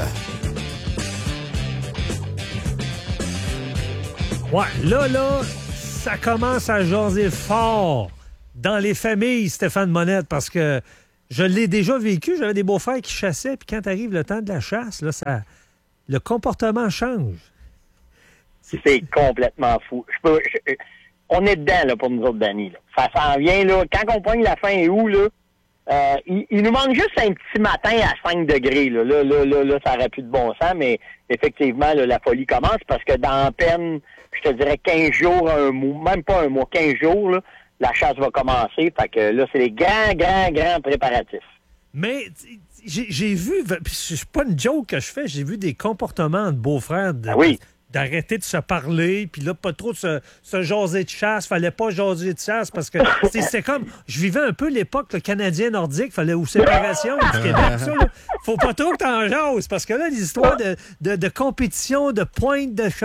Ouais, là, ça commence à jaser fort dans les familles, Stéphane Monette, parce que je l'ai déjà vécu. J'avais des beaux-frères qui chassaient, puis quand arrive le temps de la chasse, là, le comportement change. C'est complètement fou. On est dedans là, pour nous autres, Danny. Là. Ça s'en vient. Là. Quand on pogne la fin août, là, il nous manque juste un petit matin à 5 degrés. Là, ça n'aurait plus de bon sens, mais effectivement, là, la folie commence parce que dans à peine, je te dirais 15 jours, un mois, même pas un mois, 15 jours, là, la chasse va commencer. Fait que là, c'est les grands préparatifs. Mais j'ai vu, c'est pas une joke que je fais, j'ai vu des comportements de beaux-frères d'arrêter de se parler, puis là, pas trop se jaser de chasse. Fallait pas jaser de chasse parce que c'est comme... Je vivais un peu l'époque canadien nordique, fallait ou séparation du Québec. Ça, là, faut pas trop que t'en jases parce que là, les histoires de compétition, de pointe, de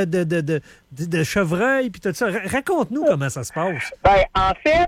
chevreuil, puis tout ça. Raconte-nous comment ça se passe. Ben, en fait,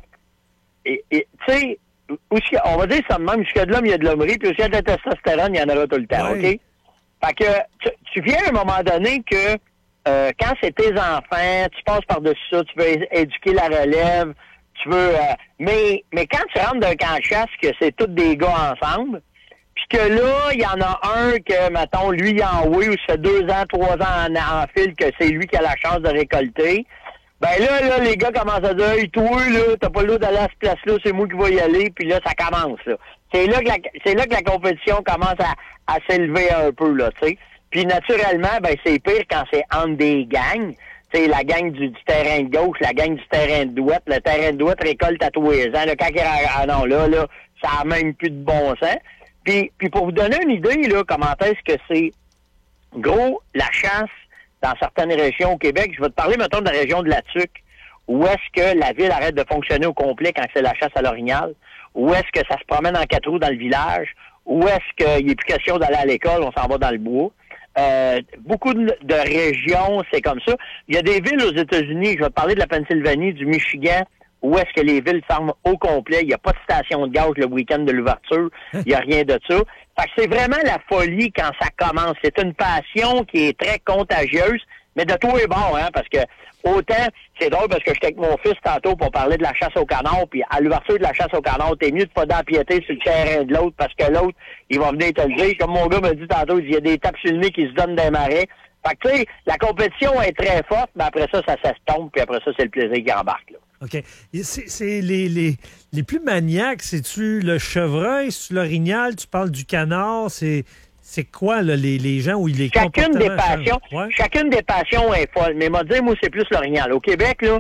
tu sais, on va dire ça de même, jusqu'à de l'homme, il y a de l'hommerie, puis aussi il y a de la testostérone, il y en aura tout le temps, OK? Fait que tu viens à un moment donné que quand c'est tes enfants, tu passes par-dessus ça, tu veux éduquer la relève, tu veux... mais quand tu rentres d'un camp de chasse, que c'est tous des gars ensemble, puis que là, il y en a un que, mettons, lui, il en oui, ou ça fait 2 ans, 3 ans en fil que c'est lui qui a la chance de récolter, ben là, les gars commencent à dire « Hey, toi, là, t'as pas le droit d'aller à cette place-là, c'est moi qui vais y aller. » Puis là, ça commence, là. C'est là que la compétition commence à s'élever un peu, là, tu sais. Puis naturellement, ben c'est pire quand c'est entre des gangs. Tu sais, la gang du terrain de gauche, la gang du terrain de droite. Le terrain de droite récolte à tous les ans. Là, quand là, ça a même plus de bon sens. Puis pour vous donner une idée, là, comment est-ce que c'est gros, la chasse dans certaines régions au Québec, je vais te parler, mettons, de la région de la Tuque, où est-ce que la ville arrête de fonctionner au complet quand c'est la chasse à l'orignal, où est-ce que ça se promène en 4 roues dans le village, où est-ce qu'il n'est plus question d'aller à l'école, on s'en va dans le bois. Beaucoup de régions, c'est comme ça. Il y a des villes aux États-Unis, je vais te parler de la Pennsylvanie, du Michigan, où est-ce que les villes ferment au complet, il n'y a pas de station de gaz le week-end de l'ouverture, il n'y a rien de ça. Fait que c'est vraiment la folie quand ça commence. C'est une passion qui est très contagieuse, mais de tous les bords, hein, parce que autant, c'est drôle parce que j'étais avec mon fils tantôt pour parler de la chasse au canard, puis à l'ouverture de la chasse au canard, t'es mieux de pas d'empiéter sur le terrain de l'autre parce que l'autre, il va venir te le dire. Comme mon gars m'a dit tantôt, il y a des tapes sur le nez qui se donnent des marais. Fait que tu sais, la compétition est très forte, mais après ça se tombe, puis après ça, c'est le plaisir qui embarque, là. OK. C'est les plus maniaques, c'est-tu le chevreuil, c'est-tu l'orignal, tu parles du canard, c'est quoi là, les gens où il est chacune des passions est folle. Mais moi dire, moi, c'est plus l'orignal. Au Québec, là,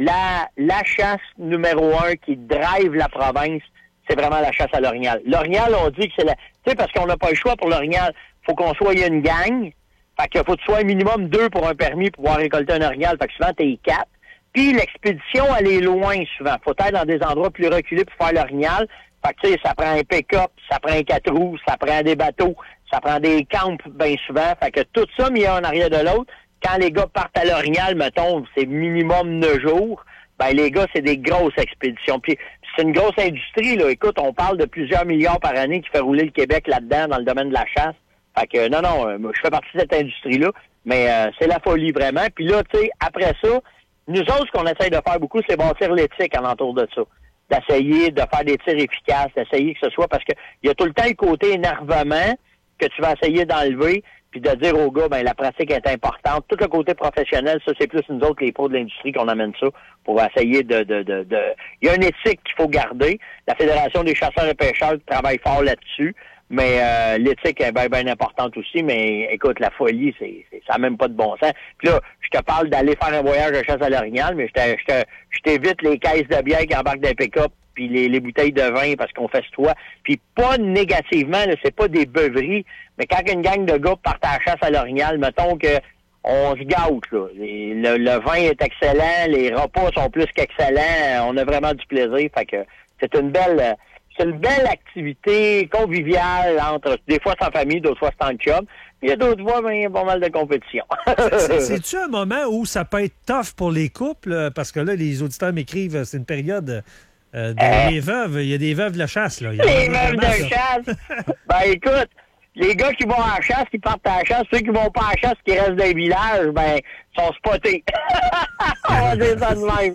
la chasse numéro 1 qui drive la province, c'est vraiment la chasse à l'orignal. L'orignal, on dit que c'est la... Tu sais, parce qu'on n'a pas le choix pour l'orignal. Faut qu'on soit une gang. Fait qu'il faut que tu sois un minimum 2 pour un permis pour pouvoir récolter un orignal. Fait que souvent, t'es 4. Puis l'expédition, elle est loin souvent. Faut être dans des endroits plus reculés pour faire l'orignal. Fait que tu sais, ça prend un pick-up, ça prend un 4 roues, ça prend des bateaux, ça prend des camps bien souvent. Fait que tout ça mis un en arrière de l'autre. Quand les gars partent à l'orignal, mettons, c'est minimum 9 jours. Ben les gars, c'est des grosses expéditions. Puis c'est une grosse industrie, là. Écoute, on parle de plusieurs milliards par année qui fait rouler le Québec là-dedans dans le domaine de la chasse. Fait que non, je fais partie de cette industrie-là, mais c'est la folie vraiment. Puis là, tu sais, après ça, nous autres, ce qu'on essaye de faire beaucoup, c'est bâtir l'éthique alentour de ça. D'essayer de faire des tirs efficaces, d'essayer que ce soit, parce que il y a tout le temps le côté énervement que tu vas essayer d'enlever, puis de dire aux gars, ben la pratique est importante. Tout le côté professionnel, ça, c'est plus nous autres, les pros de l'industrie, qu'on amène ça pour essayer de... Il y a une éthique qu'il faut garder. La Fédération des chasseurs et pêcheurs travaille fort là-dessus. Mais l'éthique est bien importante aussi, mais écoute, la folie, ça n'a même pas de bon sens. Puis là, je te parle d'aller faire un voyage de chasse à l'orignal, mais je t'évite les caisses de bière qui embarquent d'un pick-up, puis les bouteilles de vin parce qu'on fait toi. Puis pas négativement, là, c'est pas des beuveries, mais quand une gang de gars partent à la chasse à l'orignal, mettons que on se gâte, là. Le vin est excellent, les repas sont plus qu'excellents, on a vraiment du plaisir, fait que c'est une belle c'est une belle activité conviviale entre, des fois c'est en famille, d'autres fois c'est en chum. Il y a d'autres fois, il y a pas mal de compétition. C'est-tu un moment où ça peut être tough pour les couples? Parce que là, les auditeurs m'écrivent, c'est une période des veuves. Il y a des veuves de la chasse, là. Les veuves de chasse? Ben, écoute, les gars qui vont à la chasse, qui partent à la chasse, ceux qui vont pas à la chasse, qui restent dans les villages, ben, sont spotés. On va dire ça de même.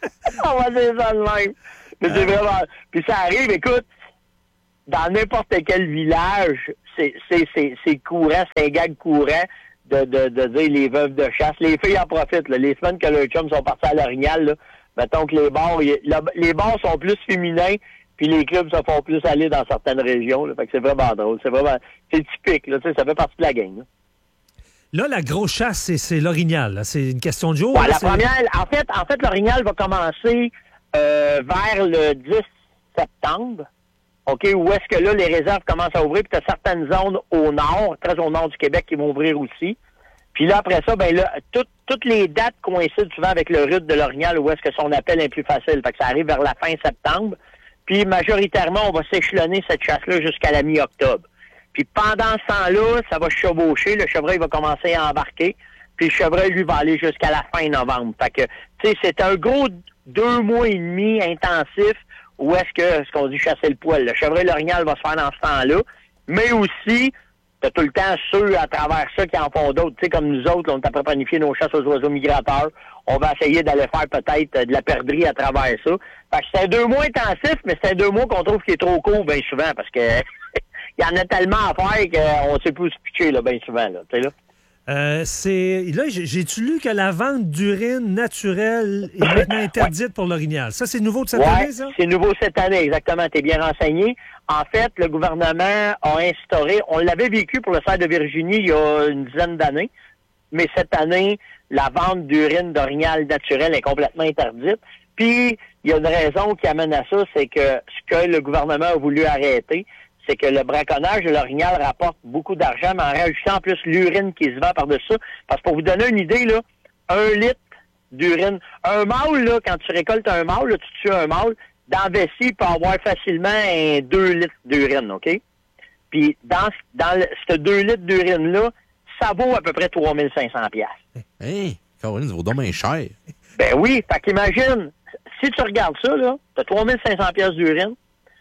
Mais c'est vraiment... Puis ça arrive, écoute, dans n'importe quel village, c'est courant, c'est un gag courant de dire les veuves de chasse. Les filles en profitent, là. Les semaines que leurs chums sont partis à l'Orignal, là, mettons que les bars sont plus féminins, puis les clubs se font plus aller dans certaines régions. Là. Fait que c'est vraiment drôle. C'est typique. Là, ça fait partie de la gang. Là, la grosse chasse, c'est l'Orignal. Là. C'est une question de jour. Ouais, la première, en fait, l'Orignal va commencer vers le 10 septembre. OK, où est-ce que là, les réserves commencent à ouvrir, puis tu as certaines zones au nord, très au nord du Québec, qui vont ouvrir aussi. Puis là, après ça, ben là, toutes les dates coïncident souvent avec le rut de l'Orignal, où est-ce que son appel est plus facile. Fait que ça arrive vers la fin septembre. Puis majoritairement, on va s'échelonner cette chasse-là jusqu'à la mi-octobre. Puis pendant ce temps-là, ça va chevaucher. Le chevreuil va commencer à embarquer. Puis le chevreuil, lui, va aller jusqu'à la fin novembre. Fait que, tu sais, c'est un gros 2 mois et demi intensif où est-ce qu'on dit chasser le poil. Le chevreuil l'orignal va se faire dans ce temps-là. Mais aussi, t'as tout le temps ceux à travers ça qui en font d'autres. Tu sais, comme nous autres, là, on est après planifier nos chasses aux oiseaux migrateurs. On va essayer d'aller faire peut-être de la perdrix à travers ça. Fait que c'est un 2 mois intensif, mais c'est un 2 mois qu'on trouve qui est trop court bien souvent parce que il y en a tellement à faire qu'on sait plus où se pitcher là, bien souvent. Là, tu sais, là. Là, j'ai-tu lu que la vente d'urine naturelle est maintenant interdite pour l'orignal? Ça, c'est nouveau de cette année, ça? C'est nouveau cette année, exactement. T'es bien renseigné. En fait, le gouvernement a instauré, on l'avait vécu pour le cerf de Virginie il y a une dizaine d'années, mais cette année, la vente d'urine d'orignal naturelle est complètement interdite. Puis, il y a une raison qui amène à ça, c'est que ce que le gouvernement a voulu arrêter, c'est que le braconnage de l'orignal rapporte beaucoup d'argent, mais en rajoutant en plus l'urine qui se vend par-dessus ça. Parce que pour vous donner une idée, là, 1 litre d'urine. Un mâle, là, quand tu récoltes un mâle, là, tu tues un mâle, dans la vessie, il peut avoir facilement 2 litres d'urine, OK? Puis dans ce 2 litres d'urine-là, ça vaut à peu près 3500 $. Hey, Caroline, ça vaut donc bien cher. Ben oui, fait qu'imagine, si tu regardes ça, là, t'as 3500 $ d'urine,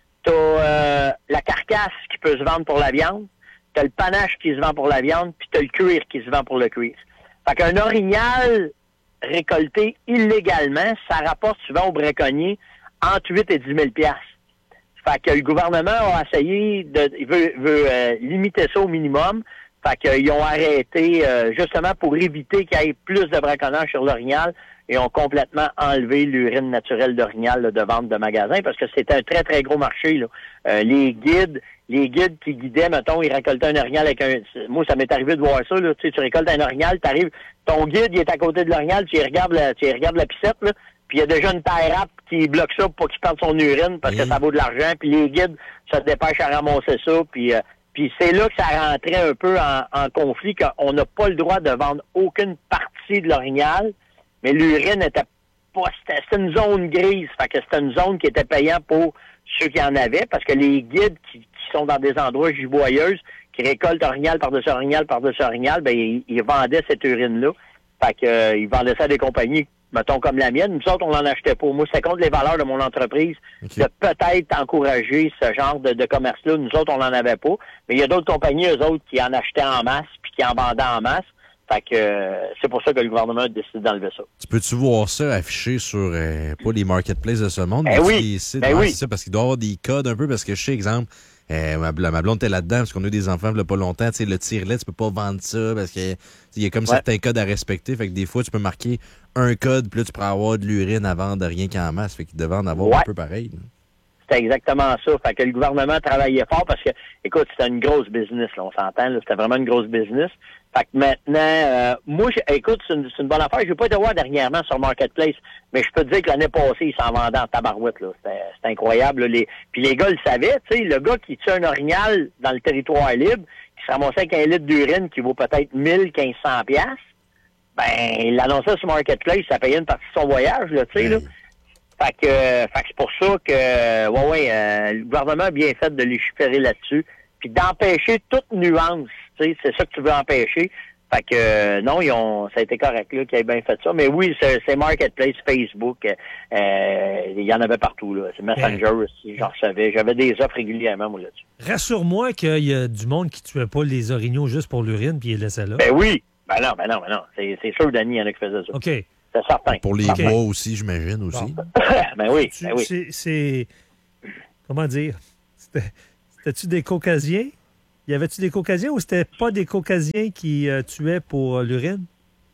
t'as la carcasse qui peut se vendre pour la viande, t'as le panache qui se vend pour la viande, puis t'as le cuir qui se vend pour le cuir. Fait qu'un orignal récolté illégalement, ça rapporte souvent aux braconniers entre 8 et 10 000 $. Fait que le gouvernement a essayé il veut limiter ça au minimum. Fait qu'ils ont arrêté justement pour éviter qu'il y ait plus de braconnage sur l'orignal et ont complètement enlevé l'urine naturelle d'orignal là, de vente de magasins parce que c'était un très, très gros marché. Là. Les guides qui guidaient, mettons, ils récoltaient un orignal avec un... Moi, ça m'est arrivé de voir ça. Là. Tu sais, tu récoltes un orignal, t'arrives, ton guide, il est à côté de l'orignal, tu regardes la piscette, là, puis il y a déjà une taille rap qui bloque ça pour pas qu'il perde son urine parce que ça vaut de l'argent, puis les guides se dépêchent à ramasser ça, puis c'est là que ça rentrait un peu en conflit, qu'on n'a pas le droit de vendre aucune partie de l'orignal, mais l'urine était pas... C'était une zone grise, fait que c'était une zone qui était payante pour ceux qui en avaient, parce que les guides qui sont dans des endroits giboyeuses, qui récoltent orignal par-dessus orignal par-dessus orignal, ben ils vendaient cette urine-là. Fait que ils vendaient ça à des compagnies, mettons comme la mienne. Nous autres, on n'en achetait pas. Moi, c'était contre les valeurs de mon entreprise de peut-être encourager ce genre de commerce-là. Nous autres, on n'en avait pas. Mais il y a d'autres compagnies, eux autres, qui en achetaient en masse puis qui en vendaient en masse. Fait que c'est pour ça que le gouvernement a décidé d'enlever ça. Tu peux-tu voir ça affiché sur pas les marketplaces de ce monde, mais les sites? Oui. C'est ça, parce qu'il doit y avoir des codes un peu, parce que je sais, exemple, ma blonde était là-dedans, parce qu'on a eu des enfants il n'y a pas longtemps, tu sais, le tire-lait, tu peux pas vendre ça, parce que il y a comme certains codes à respecter, fait que des fois, tu peux marquer un code, puis là, tu pourrais avoir de l'urine à vendre rien qu'en masse, fait qu'il devait en avoir un peu pareil. Là. C'était exactement ça. Fait que le gouvernement travaillait fort parce que, écoute, c'était une grosse business, là, on s'entend, là, c'était vraiment une grosse business. Fait que maintenant, moi, écoute, c'est une bonne affaire. Je n'ai pas été voir dernièrement sur Marketplace, mais je peux te dire que l'année passée, ils s'en vendaient en tabarouette, là. C'était incroyable, là. Puis les gars le savaient, tu sais, le gars qui tue un orignal dans le territoire libre, qui se ramassait avec un litre d'urine qui vaut peut-être 1500 $, ben, il l'annonçait sur Marketplace, ça payait une partie de son voyage, là, tu sais, là. Fait que c'est pour ça que le gouvernement a bien fait de légiférer là-dessus, puis d'empêcher toute nuance. C'est ça que tu veux empêcher. Fait que non, ça a été correct là, qu'ils aient bien fait ça. Mais oui, c'est Marketplace, Facebook, il y en avait partout. Là. C'est Messenger aussi, j'en recevais. J'avais des offres régulièrement, moi, là-dessus. Rassure-moi qu'il y a du monde qui tuait pas les orignaux juste pour l'urine puis ils les laissaient là. Ben oui. Ben non. C'est sûr, Danny, il y en a qui faisaient ça. OK. C'est certain. Pour les bois aussi, j'imagine, aussi. Bon. Ben oui. C'est... Comment dire? C'était-tu des Caucasiens? Y avait-tu des Caucasiens ou c'était pas des Caucasiens qui tuaient pour l'urine?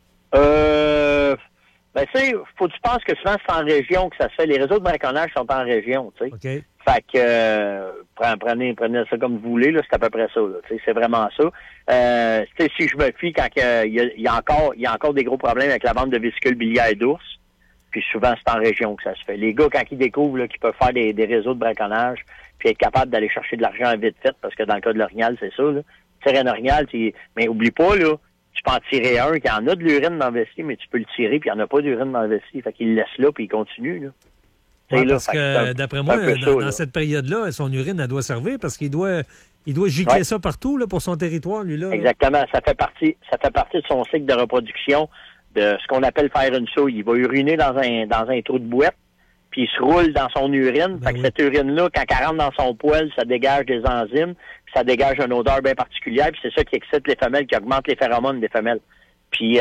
Ben, tu sais, faut que tu penses que souvent c'est en région que ça se fait. Les réseaux de braconnage sont en région, tu sais. OK. Fait que, prenez ça comme vous voulez, là, c'est à peu près ça, là. Tu sais, c'est vraiment ça. Tu sais, si je me fie quand il y a encore des gros problèmes avec la vente de vésicules biliaires d'ours, puis souvent c'est en région que ça se fait. Les gars, quand ils découvrent, là, qu'ils peuvent faire des réseaux de braconnage, puis être capable d'aller chercher de l'argent vite fait, parce que dans le cas de l'orignal, c'est ça, là. Tirer un orignal, mais oublie pas, là, tu peux en tirer un qui en a de l'urine dans le vessie, mais tu peux le tirer, puis il n'y en a pas d'urine dans le vessie. Fait qu'il le laisse là, puis il continue, là. Ouais, parce que, d'après moi, dans cette période-là, son urine, elle doit servir, parce qu'il doit gicler ça partout, là, pour son territoire, lui, là. Exactement. Ça fait partie de son cycle de reproduction, de ce qu'on appelle faire une souille. Il va uriner dans un trou de boîte, puis il se roule dans son urine. Fait que cette urine-là, quand elle rentre dans son poil, ça dégage des enzymes, puis ça dégage une odeur bien particulière, puis c'est ça qui excite les femelles, qui augmente les phéromones des femelles. Puis,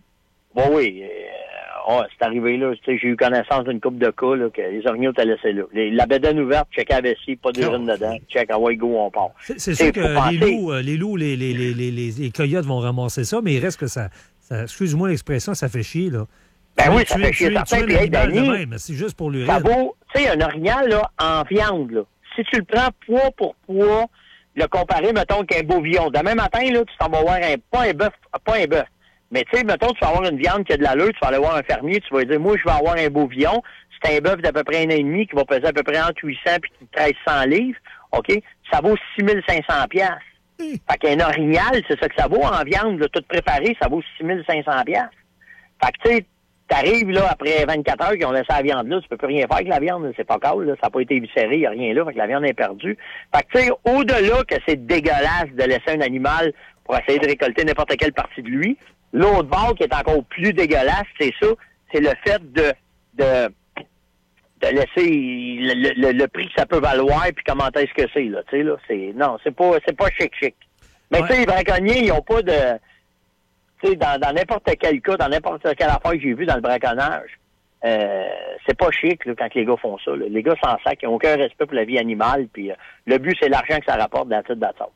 c'est arrivé là, tu sais, j'ai eu connaissance d'une couple de cas, là, que les orignaux t'as laissé là. La bédaine ouverte, check la vessie, pas d'urine dedans, check, go, on part. C'est sûr que les loups, les coyotes vont ramasser ça, mais il reste que ça excuse-moi l'expression, ça fait chier, là. Ben oui, ça fait chier. C'est juste pour l'urine. Ça vaut, tu sais, un orignal, là, en viande, là. Si tu le prends poids pour poids, le comparer, mettons, qu'un bovillon. Demain matin, là, tu t'en vas voir pas un bœuf. Mais tu sais, mettons, tu vas avoir une viande qui a de l'allure, tu vas aller voir un fermier, tu vas lui dire, moi, je vais avoir un bovillon. C'est un bœuf d'à peu près 1,5 qui va peser à peu près entre 800 et 1300 livres. OK? Ça vaut 6500 piastres. Fait qu'un orignal, c'est ça que ça vaut en viande, là, tout préparé, ça vaut 6500 piastres. Fait que, tu sais, t'arrives, là, après 24 heures qu'ils ont laissé la viande là, tu peux plus rien faire avec la viande, c'est pas cool, là, ça n'a pas été viscéré, il n'y a rien là, fait que la viande est perdue. Fait que, tu sais, au-delà que c'est dégueulasse de laisser un animal pour essayer de récolter n'importe quelle partie de lui, l'autre bord qui est encore plus dégueulasse, c'est ça, c'est le fait de laisser le prix que ça peut valoir puis comment est-ce que c'est, là, tu sais, là, c'est pas chic. Mais tu sais, les braconniers, ils ont pas de... Tu sais, dans n'importe quel cas, dans n'importe quelle affaire que j'ai vue dans le braconnage, c'est pas chic, là, quand les gars font ça, là. Les gars s'en sacent, ils n'ont aucun respect pour la vie animale, puis le but, c'est l'argent que ça rapporte dans la tête.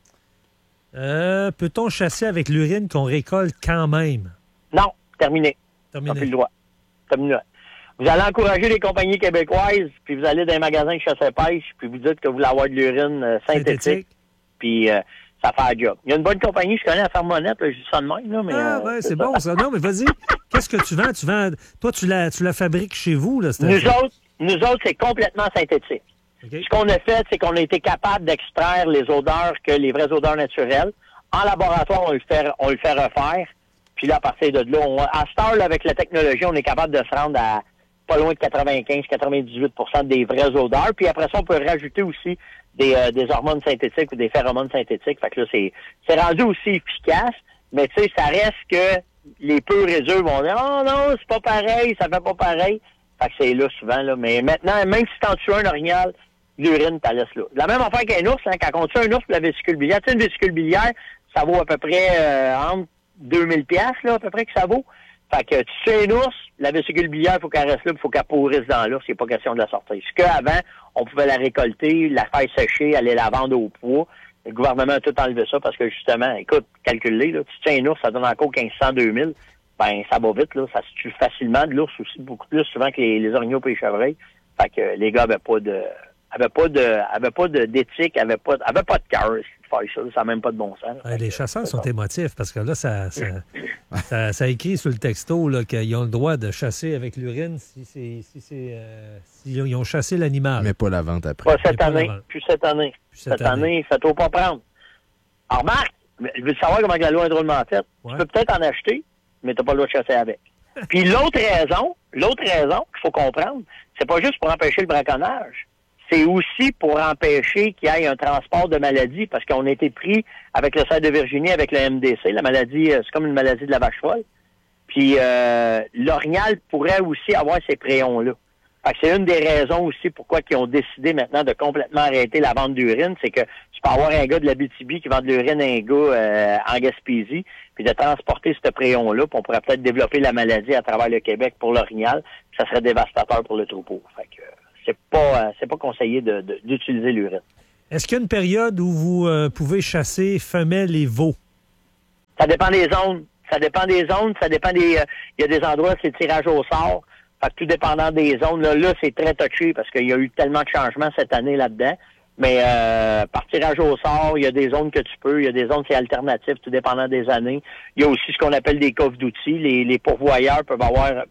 Peut-on chasser avec l'urine qu'on récolte quand même? Non, terminé. T'as plus le droit. Terminé. Vous allez encourager les compagnies québécoises, puis vous allez dans un magasin de chasse-pêche, puis vous dites que vous voulez avoir de l'urine synthétique, puis ça fait un job. Il y a une bonne compagnie, je connais la Fermonette, je dis ça de même, là, mais... c'est bon, ça. Non, mais vas-y. Qu'est-ce que tu vends? Toi, tu la fabriques chez vous, là? Nous autres, c'est complètement synthétique. Okay. Ce qu'on a fait, c'est qu'on a été capable d'extraire les odeurs les vraies odeurs naturelles. En laboratoire, on le fait refaire. Puis là, à partir de là, à cette heure, là, avec la technologie, on est capable de se rendre à pas loin de 95-98% des vraies odeurs. Puis après ça, on peut rajouter aussi des hormones synthétiques ou des phéromones synthétiques. Fait que là, c'est rendu aussi efficace. Mais tu sais, ça reste que les purs réseaux vont dire « Oh non, c'est pas pareil, ça fait pas pareil ». Fait que c'est là souvent, là. Mais maintenant, même si t'en tues un orignal, l'urine, t'as laisse là. La même affaire qu'un ours, hein, quand on tue un ours pour la vésicule biliaire, tu sais, une vésicule biliaire, ça vaut à peu près entre 2000 piastres, là, à peu près que ça vaut. Fait que tu tues un ours, la vésicule biliaire, il faut qu'elle reste là, il faut qu'elle pourrisse dans l'ours, c'est pas question de la sortir. Ce qu'avant, on pouvait la récolter, la faire sécher, aller la vendre au poids. Le gouvernement a tout enlevé ça parce que justement, écoute, calcule-les, là, tu tues un ours, ça donne encore 1500-2000. Ben, ça va vite, là. Ça se tue facilement de l'ours aussi, beaucoup plus souvent que les orignaux et les chevreuils. Fait que les gars avaient pas d'éthique, avaient pas de cœur de faire ça. Ça n'a même pas de bon sens. Les chasseurs sont émotifs parce que là, ça écrit sur le texto là, qu'ils ont le droit de chasser avec l'urine s'ils ont chassé l'animal. Mais pas la vente après. Pas cette année. Cette année, faites-au pas prendre. Alors, Marc, je veux savoir comment la loi est drôlement faite. Ouais. Tu peux peut-être en acheter, mais tu n'as pas le droit de chasser avec. Puis l'autre raison qu'il faut comprendre, c'est pas juste pour empêcher le braconnage. C'est aussi pour empêcher qu'il y ait un transport de maladies, parce qu'on a été pris avec le cerf de Virginie, avec le MDC. La maladie, c'est comme une maladie de la vache folle. Puis l'orignal pourrait aussi avoir ces préons-là. Fait que c'est une des raisons aussi pourquoi ils ont décidé maintenant de complètement arrêter la vente d'urine. C'est que tu peux avoir un gars de l'Abitibi qui vend de l'urine à un gars en Gaspésie, puis de transporter ce préon-là, puis on pourrait peut-être développer la maladie à travers le Québec pour l'orignal. Ça serait dévastateur pour le troupeau. Fait que c'est pas conseillé d'utiliser l'urine. Est-ce qu'il y a une période où vous pouvez chasser femelles et veaux? Ça dépend des zones. Ça dépend des il y a des endroits, c'est tirage au sort. Fait que tout dépendant des zones, là c'est très touché parce qu'il y a eu tellement de changements cette année là-dedans. Mais par tirage au sort, il y a des zones que tu peux, il y a des zones c'est alternatif, tout dépendant des années. Il y a aussi ce qu'on appelle des coffres d'outils. Les pourvoyeurs peuvent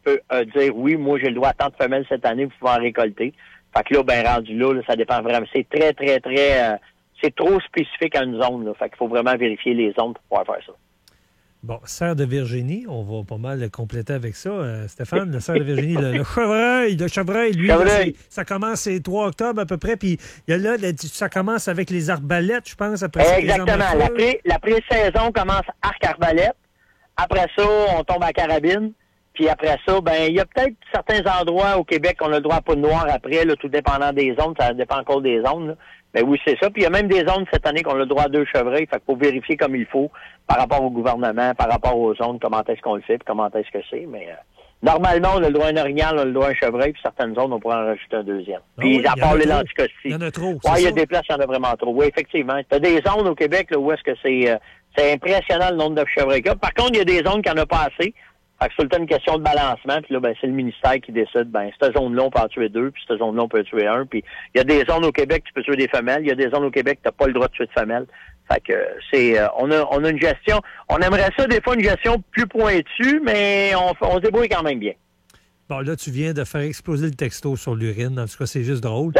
dire oui, moi j'ai le droit à tant de femelles cette année, vous pouvez en récolter. Fait que là, ben rendu là, ça dépend vraiment. C'est très, très, très c'est trop spécifique à une zone, là. Fait qu'il faut vraiment vérifier les zones pour pouvoir faire ça. Bon, cerf de Virginie, on va pas mal le compléter avec ça. Stéphane, le cerf de Virginie, le chevreuil, lui, là, ça commence le 3 octobre à peu près, puis il y a là, ça commence avec les arbalètes, je pense. Après exactement. La pré-saison commence arc-arbalète. Après ça, on tombe à carabine. Puis après ça, ben il y a peut-être certains endroits au Québec qu'on a le droit à poudre noire après, là, tout dépendant des zones. Ça dépend encore des zones, là. Ben oui, c'est ça. Puis il y a même des zones cette année qu'on a le droit à 2 chevreuils. Fait qu'il faut vérifier comme il faut par rapport au gouvernement, par rapport aux zones, comment est-ce qu'on le fait, puis comment est-ce que c'est. Mais normalement, on a le droit à un orignal, on a le droit à un chevreuil, puis certaines zones, on pourrait en rajouter un deuxième. Puis à part les lenticosties. Il y en a trop. Ouais, il y a des places, il y en a vraiment trop. Oui, effectivement. Tu as des zones au Québec là, où est-ce que c'est impressionnant le nombre de chevreuils. Par contre, il y a des zones qui en a pas assez. Fait que c'est tout le temps une question de balancement, puis là, ben, c'est le ministère qui décide, ben, cette zone-là, on peut en tuer 2, puis cette zone-là, on peut en tuer 1, puis il y a des zones au Québec, tu peux tuer des femelles, il y a des zones au Québec, tu n'as pas le droit de tuer de femelles. Fait que c'est, on a une gestion, on aimerait ça, des fois, une gestion plus pointue, mais on se débrouille quand même bien. Bon, là, tu viens de faire exploser le texto sur l'urine, en tout cas, c'est juste drôle.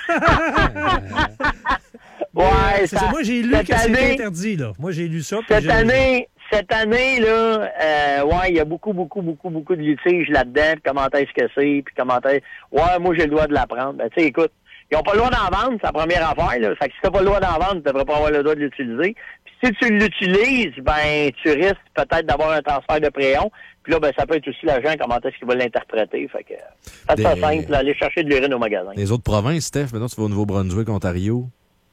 Ouais, ça, moi, j'ai lu que c'était interdit, là. Moi, j'ai lu ça. Cette année, là, ouais, il y a beaucoup de litiges là-dedans, puis comment est-ce que c'est, puis comment est-ce... Ouais, moi, j'ai le droit de la prendre. Ben, tu sais, écoute, ils n'ont pas le droit d'en vendre, c'est la première affaire, là. Fait que si t'as pas le droit d'en vendre, tu devrais pas avoir le droit de l'utiliser. Puis si tu l'utilises, ben, tu risques peut-être d'avoir un transfert de préon. Puis là, ben, ça peut être aussi l'agent, comment est-ce qu'il va l'interpréter. Fait que, faites ça simple, là, aller chercher de l'urine au magasin. Les autres provinces, Steph, maintenant, tu vas au Nouveau-Brunswick, Ontario.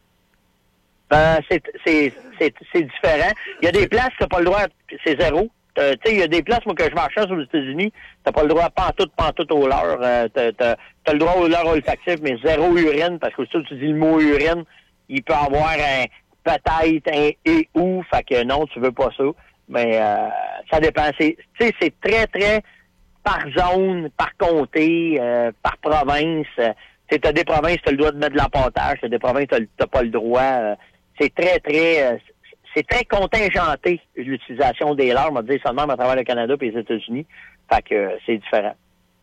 Ben, c'est différent. Il y a des places, t'as pas le droit, c'est zéro. Tu sais, il y a des places, moi, que je marchais aux États-Unis, t'as pas le droit pantoute au leurre. T'as le droit au leurre olfactif, mais zéro urine, parce que si tu dis le mot urine, il peut avoir un peut-être, un et ou, fait que non, tu veux pas ça. Mais ça dépend. Tu sais, c'est très, très par zone, par comté, par province. Tu as des provinces, tu as le droit de mettre de l'appontage, tu as des provinces, tu n'as pas le droit. C'est très, très... c'est très contingenté, l'utilisation des leurres, on va dire seulement à travers le Canada et les États-Unis. Fait que c'est différent.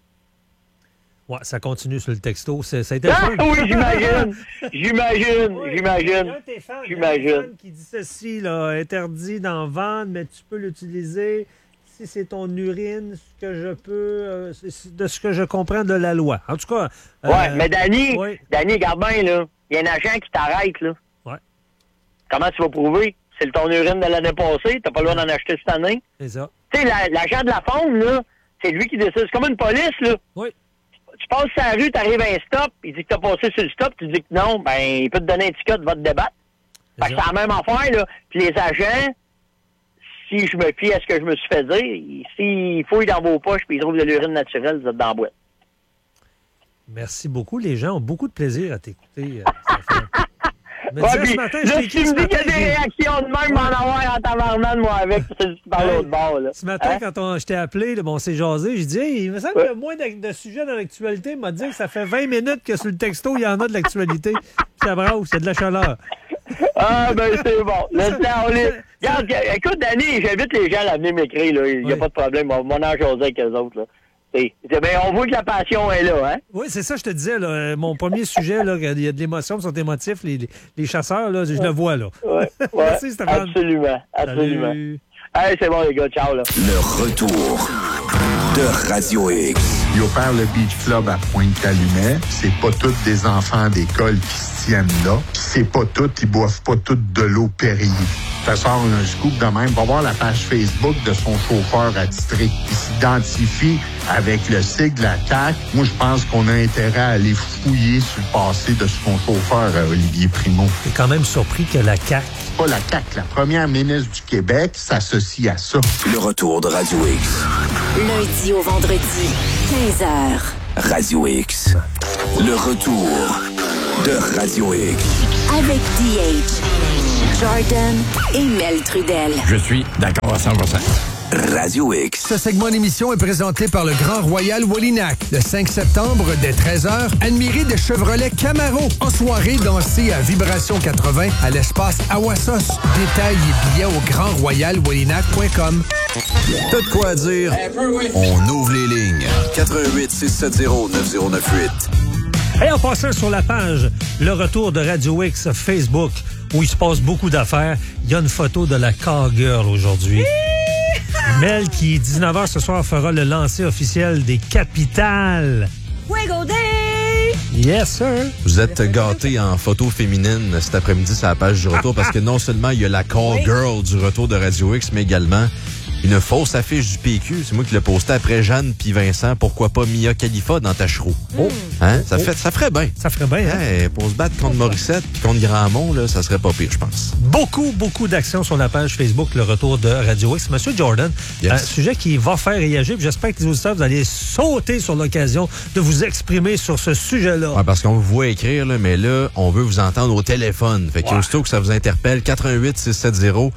Ouais, ça continue sur le texto. Ça a été oui, j'imagine. J'imagine. Il y a un fan qui dit ceci, là, interdit d'en vendre, mais tu peux l'utiliser si c'est ton urine, ce que je peux, de ce que je comprends de la loi. En tout cas... ouais, mais Danny, regarde bien, là, il y a un agent qui t'arrête, là. Ouais. Comment tu vas prouver? C'est ton urine de l'année passée, t'as pas le droit d'en acheter cette année. C'est ça. Tu sais, l'agent de la faune, là, c'est lui qui décide. C'est comme une police, là. Oui. Tu passes sur la rue, t'arrives à un stop, il dit que t'as passé sur le stop, tu dis que non, ben, il peut te donner un ticket, va te débattre. Fait que c'est la même affaire, là. Puis les agents, si je me fie à ce que je me suis fait dire, s'ils fouillent dans vos poches puis ils trouvent de l'urine naturelle, vous êtes dans la boîte. Merci beaucoup. Les gens ont beaucoup de plaisir à t'écouter. Mais ouais, ce matin, là, tu me dis qu'il y a des réactions de même, m'en avoir en tabarnane, moi, avec, par l'autre bord, là. Ce matin, quand je t'ai appelé, là, bon, on s'est jasé, j'ai dit, hey, il me semble qu'il y a moins de sujets dans l'actualité. Il m'a dit que ça fait 20 minutes que sur le texto, il y en a de l'actualité. Ça brasse, c'est de la chaleur. Ah, ben, c'est bon. Regarde, écoute, Danny, j'invite les gens à venir m'écrire, là. Il n'y a pas de problème. On en jaser avec eux autres, là. Ben, on voit que la passion est là, hein? Oui, c'est ça, je te disais, là, mon premier sujet, là, il y a de l'émotion, ils sont émotifs, les chasseurs, là, je le vois, là. Ouais, merci, Stéphane. Absolument. Salut. Hey, c'est bon, les gars, ciao, là. Le retour de Radio X. Il opère le Beach Club à Pointe-Calumet. C'est pas tous des enfants d'école qui se tiennent là. C'est pas tous, ils boivent pas toutes de l'eau Perrier. Ça sort un scoop de même. Va voir la page Facebook de son chauffeur attitré. Il s'identifie avec le sigle de la CAQ. Moi, je pense qu'on a intérêt à aller fouiller sur le passé de son chauffeur, Olivier Primo. T'es quand même surpris que la CAQ... Pas la CAQ, la première ministre du Québec s'associe à ça. Le retour de Radio X. Lundi au vendredi, 15h. Radio X. Le retour de Radio X. Avec DH, Jordan et Mel Trudel. Je suis d'accord à 100%. Radio X. Ce segment d'émission est présenté par le Grand Royal Wallinac. Le 5 septembre, dès 13h, admirez de Chevrolet Camaro. En soirée, dansez à Vibration 80 à l'espace Awassos. Détails et billets au grandroyalwallinac.com. T'as de quoi dire? On ouvre les lignes. 88 670 9098. Et en passant sur la page Le Retour de Radio X Facebook, où il se passe beaucoup d'affaires, il y a une photo de la Cowgirl aujourd'hui. Mel, qui, 19h ce soir, fera le lancer officiel des Capitales. Fuego Day! Yes, sir! Vous êtes gâtés en photo féminine cet après-midi sur la page du retour parce que non seulement il y a la Call Girl du retour de Radio X, mais également une fausse affiche du PQ. C'est moi qui l'ai posté après Jeanne puis Vincent. Pourquoi pas Mia Khalifa dans Tachereau? Oh! Hein? Ça ferait bien. Ça ferait bien, hein? Hey, pour se battre contre Morissette puis contre Grandmont, là, ça serait pas pire, je pense. Beaucoup d'actions sur la page Facebook, le retour de Radio X. Monsieur Jordan, yes. Un sujet qui va faire réagir. J'espère que les auditeurs, vous allez sauter sur l'occasion de vous exprimer sur ce sujet-là. Ouais, parce qu'on vous voit écrire, là, mais là, on veut vous entendre au téléphone. Fait que aussitôt que ça vous interpelle, 88 670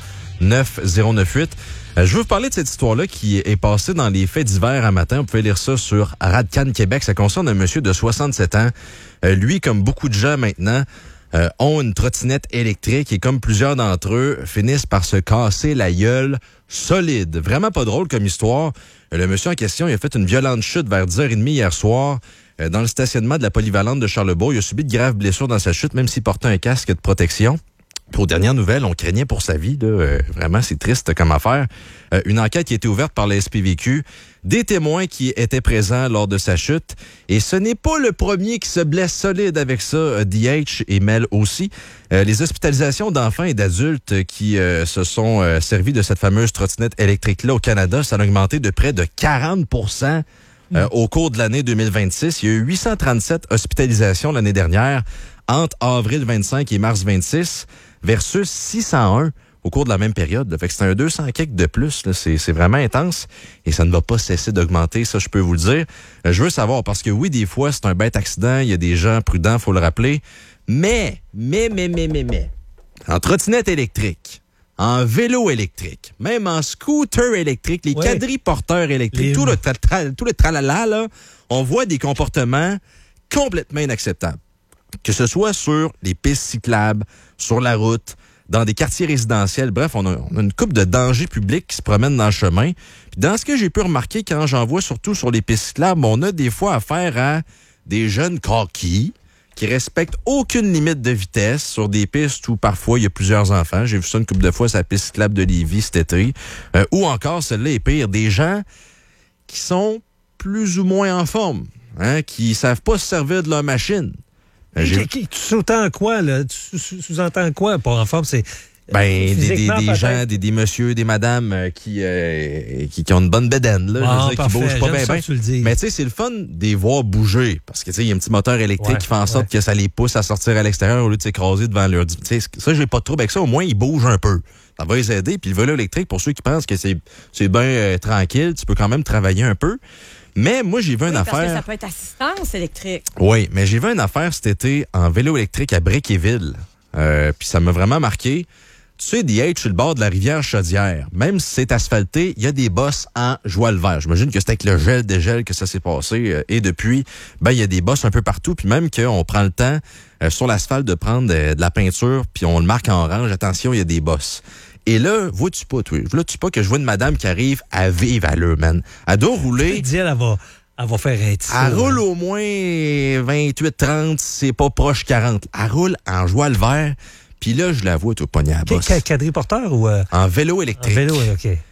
9098. Je veux vous parler de cette histoire-là qui est passée dans les faits divers un matin. Vous pouvez lire ça sur Radcan Québec. Ça concerne un monsieur de 67 ans. Lui, comme beaucoup de gens maintenant, ont une trottinette électrique et comme plusieurs d'entre eux, finissent par se casser la gueule solide. Vraiment pas drôle comme histoire. Le monsieur en question, il a fait une violente chute vers 10h30 hier soir dans le stationnement de la polyvalente de Charlebourg. Il a subi de graves blessures dans sa chute, même s'il portait un casque de protection. Aux dernières nouvelles, on craignait pour sa vie. Là. Vraiment, c'est triste comme affaire. Une enquête qui a été ouverte par la SPVQ. Des témoins qui étaient présents lors de sa chute. Et ce n'est pas le premier qui se blesse solide avec ça. DH et Mel aussi. Les hospitalisations d'enfants et d'adultes qui se sont servis de cette fameuse trottinette électrique-là au Canada, ça a augmenté de près de 40% au cours de l'année 2026. Il y a eu 837 hospitalisations l'année dernière entre avril 25 et mars 26 versus 601 au cours de la même période. Là. Fait que c'est un 200 quelques de plus. Là. C'est vraiment intense et ça ne va pas cesser d'augmenter, ça je peux vous le dire. Je veux savoir, parce que oui, des fois, c'est un bête accident, il y a des gens prudents, faut le rappeler, mais, en trottinette électrique, en vélo électrique, même en scooter électrique, les quadriporteurs électriques, tout le tralala, là, on voit des comportements complètement inacceptables. Que ce soit sur les pistes cyclables, sur la route, dans des quartiers résidentiels. Bref, on a une couple de dangers publics qui se promènent dans le chemin. Puis dans ce que j'ai pu remarquer quand j'en vois surtout sur les pistes cyclables, on a des fois affaire à des jeunes coquilles qui respectent aucune limite de vitesse sur des pistes où parfois il y a plusieurs enfants. J'ai vu ça une couple de fois sur la piste cyclable de Lévis cet été. Ou encore, celle-là est pire, des gens qui sont plus ou moins en forme, hein, qui savent pas se servir de leur machine. Tu sous-entends quoi, là? Tu sous-entends quoi, pas en forme? C'est... des gens, des messieurs, des madames qui ont une bonne bédaine, là, qui bougent pas bien. Mais tu sais, c'est le fun de les voir bouger. Parce que tu sais, il y a un petit moteur électrique qui fait en sorte que ça les pousse à sortir à l'extérieur au lieu de s'écraser devant leur... Tu sais, ça, j'ai pas de trouble avec ça. Au moins, ils bougent un peu. Ça va les aider. Puis le vélo électrique, pour ceux qui pensent que c'est bien tranquille, tu peux quand même travailler un peu. Mais moi, j'ai vu une affaire... Parce que ça peut être assistance électrique. Oui, mais j'ai vu une affaire cet été en vélo électrique à Bréquéville. Puis ça m'a vraiment marqué. Tu sais, DH, sur le bord de la rivière Chaudière, même si c'est asphalté, il y a des bosses en joie le vert. J'imagine que c'est avec le gel-dégel que ça s'est passé. Et depuis, il y a des bosses un peu partout. Puis même qu'on prend le temps sur l'asphalte de prendre de la peinture, puis on le marque en orange. Attention, il y a des bosses. Et là, vois-tu pas, toi? Vois-tu pas que je vois une madame qui arrive à vivre à l'heure, man? Elle doit rouler. Tu dis, elle va faire un petit. Elle roule au moins 28-30, c'est pas proche 40. Elle roule en joie le vert. Puis là, je la vois, toi, pogné à la bosse. Quadriporteur ou... En vélo électrique. En vélo, OK.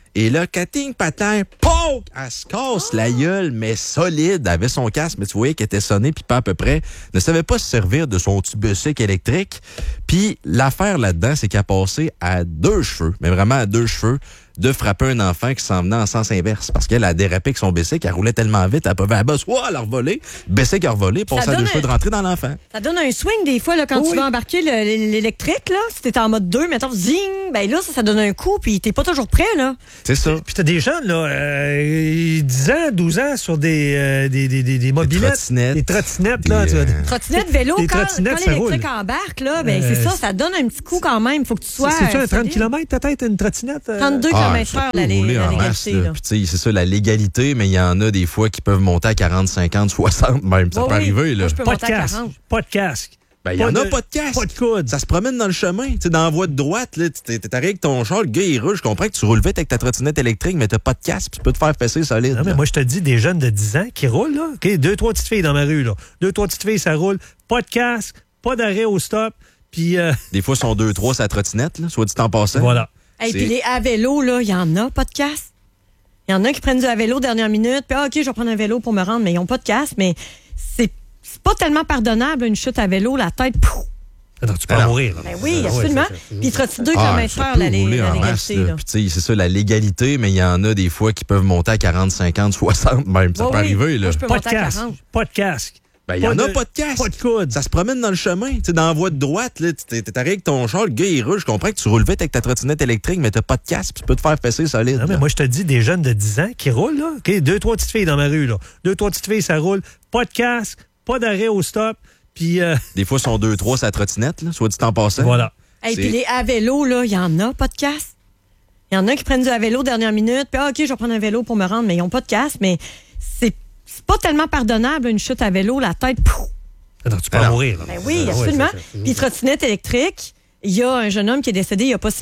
Et là, Kating Patin, poke! Elle se casse la gueule, mais solide. Elle avait son casque, mais tu voyais qu'elle était sonnée, puis pas à peu près. Ne savait pas se servir de son petit bicycle électrique. Puis l'affaire là-dedans, c'est qu'elle a passé à 2 cheveux, mais vraiment à 2 cheveux, de frapper un enfant qui s'en venait en sens inverse. Parce qu'elle a dérapé avec son bicycle, elle roulait tellement vite, elle pouvait à bas, elle a revolé, bicycle a revolé, passé à 2 cheveux de rentrer dans l'enfant. Ça donne un swing des fois là, quand tu vas embarquer l'électrique, là, si t'es en mode 2, mettons, zing, ben là, ça donne un coup, puis t'es pas toujours prêt, là. C'est ça. Puis t'as des jeunes, là, 10 ans, 12 ans, sur des mobilettes. Des trottinettes, là. Trottinette, vélo, quand l'électrique roule. embarque, là, ben c'est ça donne un petit coup quand même. Faut que tu sois. C'est-tu un 30 km, peut-être, une trottinette? 32 km/h, la légalité. Puis tu sais, c'est ça, la légalité, mais il y en a des fois qui peuvent monter à 40, 50, 60 même. Ça peut arriver, là. Pas de casque. Pas de casque. Ben, il y en a pas de casque. Pas de coude. Ça se promène dans le chemin. Tu sais, dans la voie de droite, là, t'es avec ton char, le gars, il roule. Je comprends que tu roules vite avec ta trottinette électrique, mais t'as pas de casque, tu peux te faire fesser solide. Non, mais moi, je te dis, des jeunes de 10 ans qui roulent, là. OK, 2-3 petites filles dans ma rue, là. 2-3 petites filles, ça roule. Pas de casque, pas d'arrêt au stop. Puis. Des fois, sont 2-3 sa trottinette, là, soit dit en passant. Voilà. Et puis les à vélo, là, il y en a pas de casque. Il y en a qui prennent du à vélo dernière minute, puis OK, je vais prendre un vélo pour me rendre, mais ils n'ont pas de casque, mais c'est pas tellement pardonnable, une chute à vélo, la tête, pouf! Alors, tu peux en mourir. Ben oui, absolument. Puis 32 km/h, la légalité. Puis tu sais, c'est ça, la légalité, mais il y en a des fois qui peuvent monter à 40, 50, 60 même. Ça peut arriver, là. Pas de casque. Pas de casque. Ben, il y en a pas de casque. Pas de coude. Ça se promène dans le chemin. Tu sais, dans la voie de droite, là, t'es avec ton char, le gars, il roule. Je comprends que tu roules vite avec ta trottinette électrique, mais t'as pas de casque, tu peux te faire fesser solide. Non, mais moi, je te dis, des jeunes de 10 ans qui roulent, là. OK, 2-3 petites filles dans ma rue, là. 2-3 petites filles, ça roule. Pas de casque, pas d'arrêt au stop. Puis. Des fois, sont 2-3 sa trottinette, là, soit dit en passant. Voilà. Et puis les à vélo, là, il y en a pas de casque. Il y en a qui prennent du à vélo dernière minute, puis OK, je vais prendre un vélo pour me rendre, mais ils n'ont pas de casque, mais c'est pas tellement pardonnable, une chute à vélo, la tête, pouf! Alors, tu peux en mourir. Ben oui, absolument. Puis trottinette électrique, il y a un jeune homme qui est décédé il n'y a pas si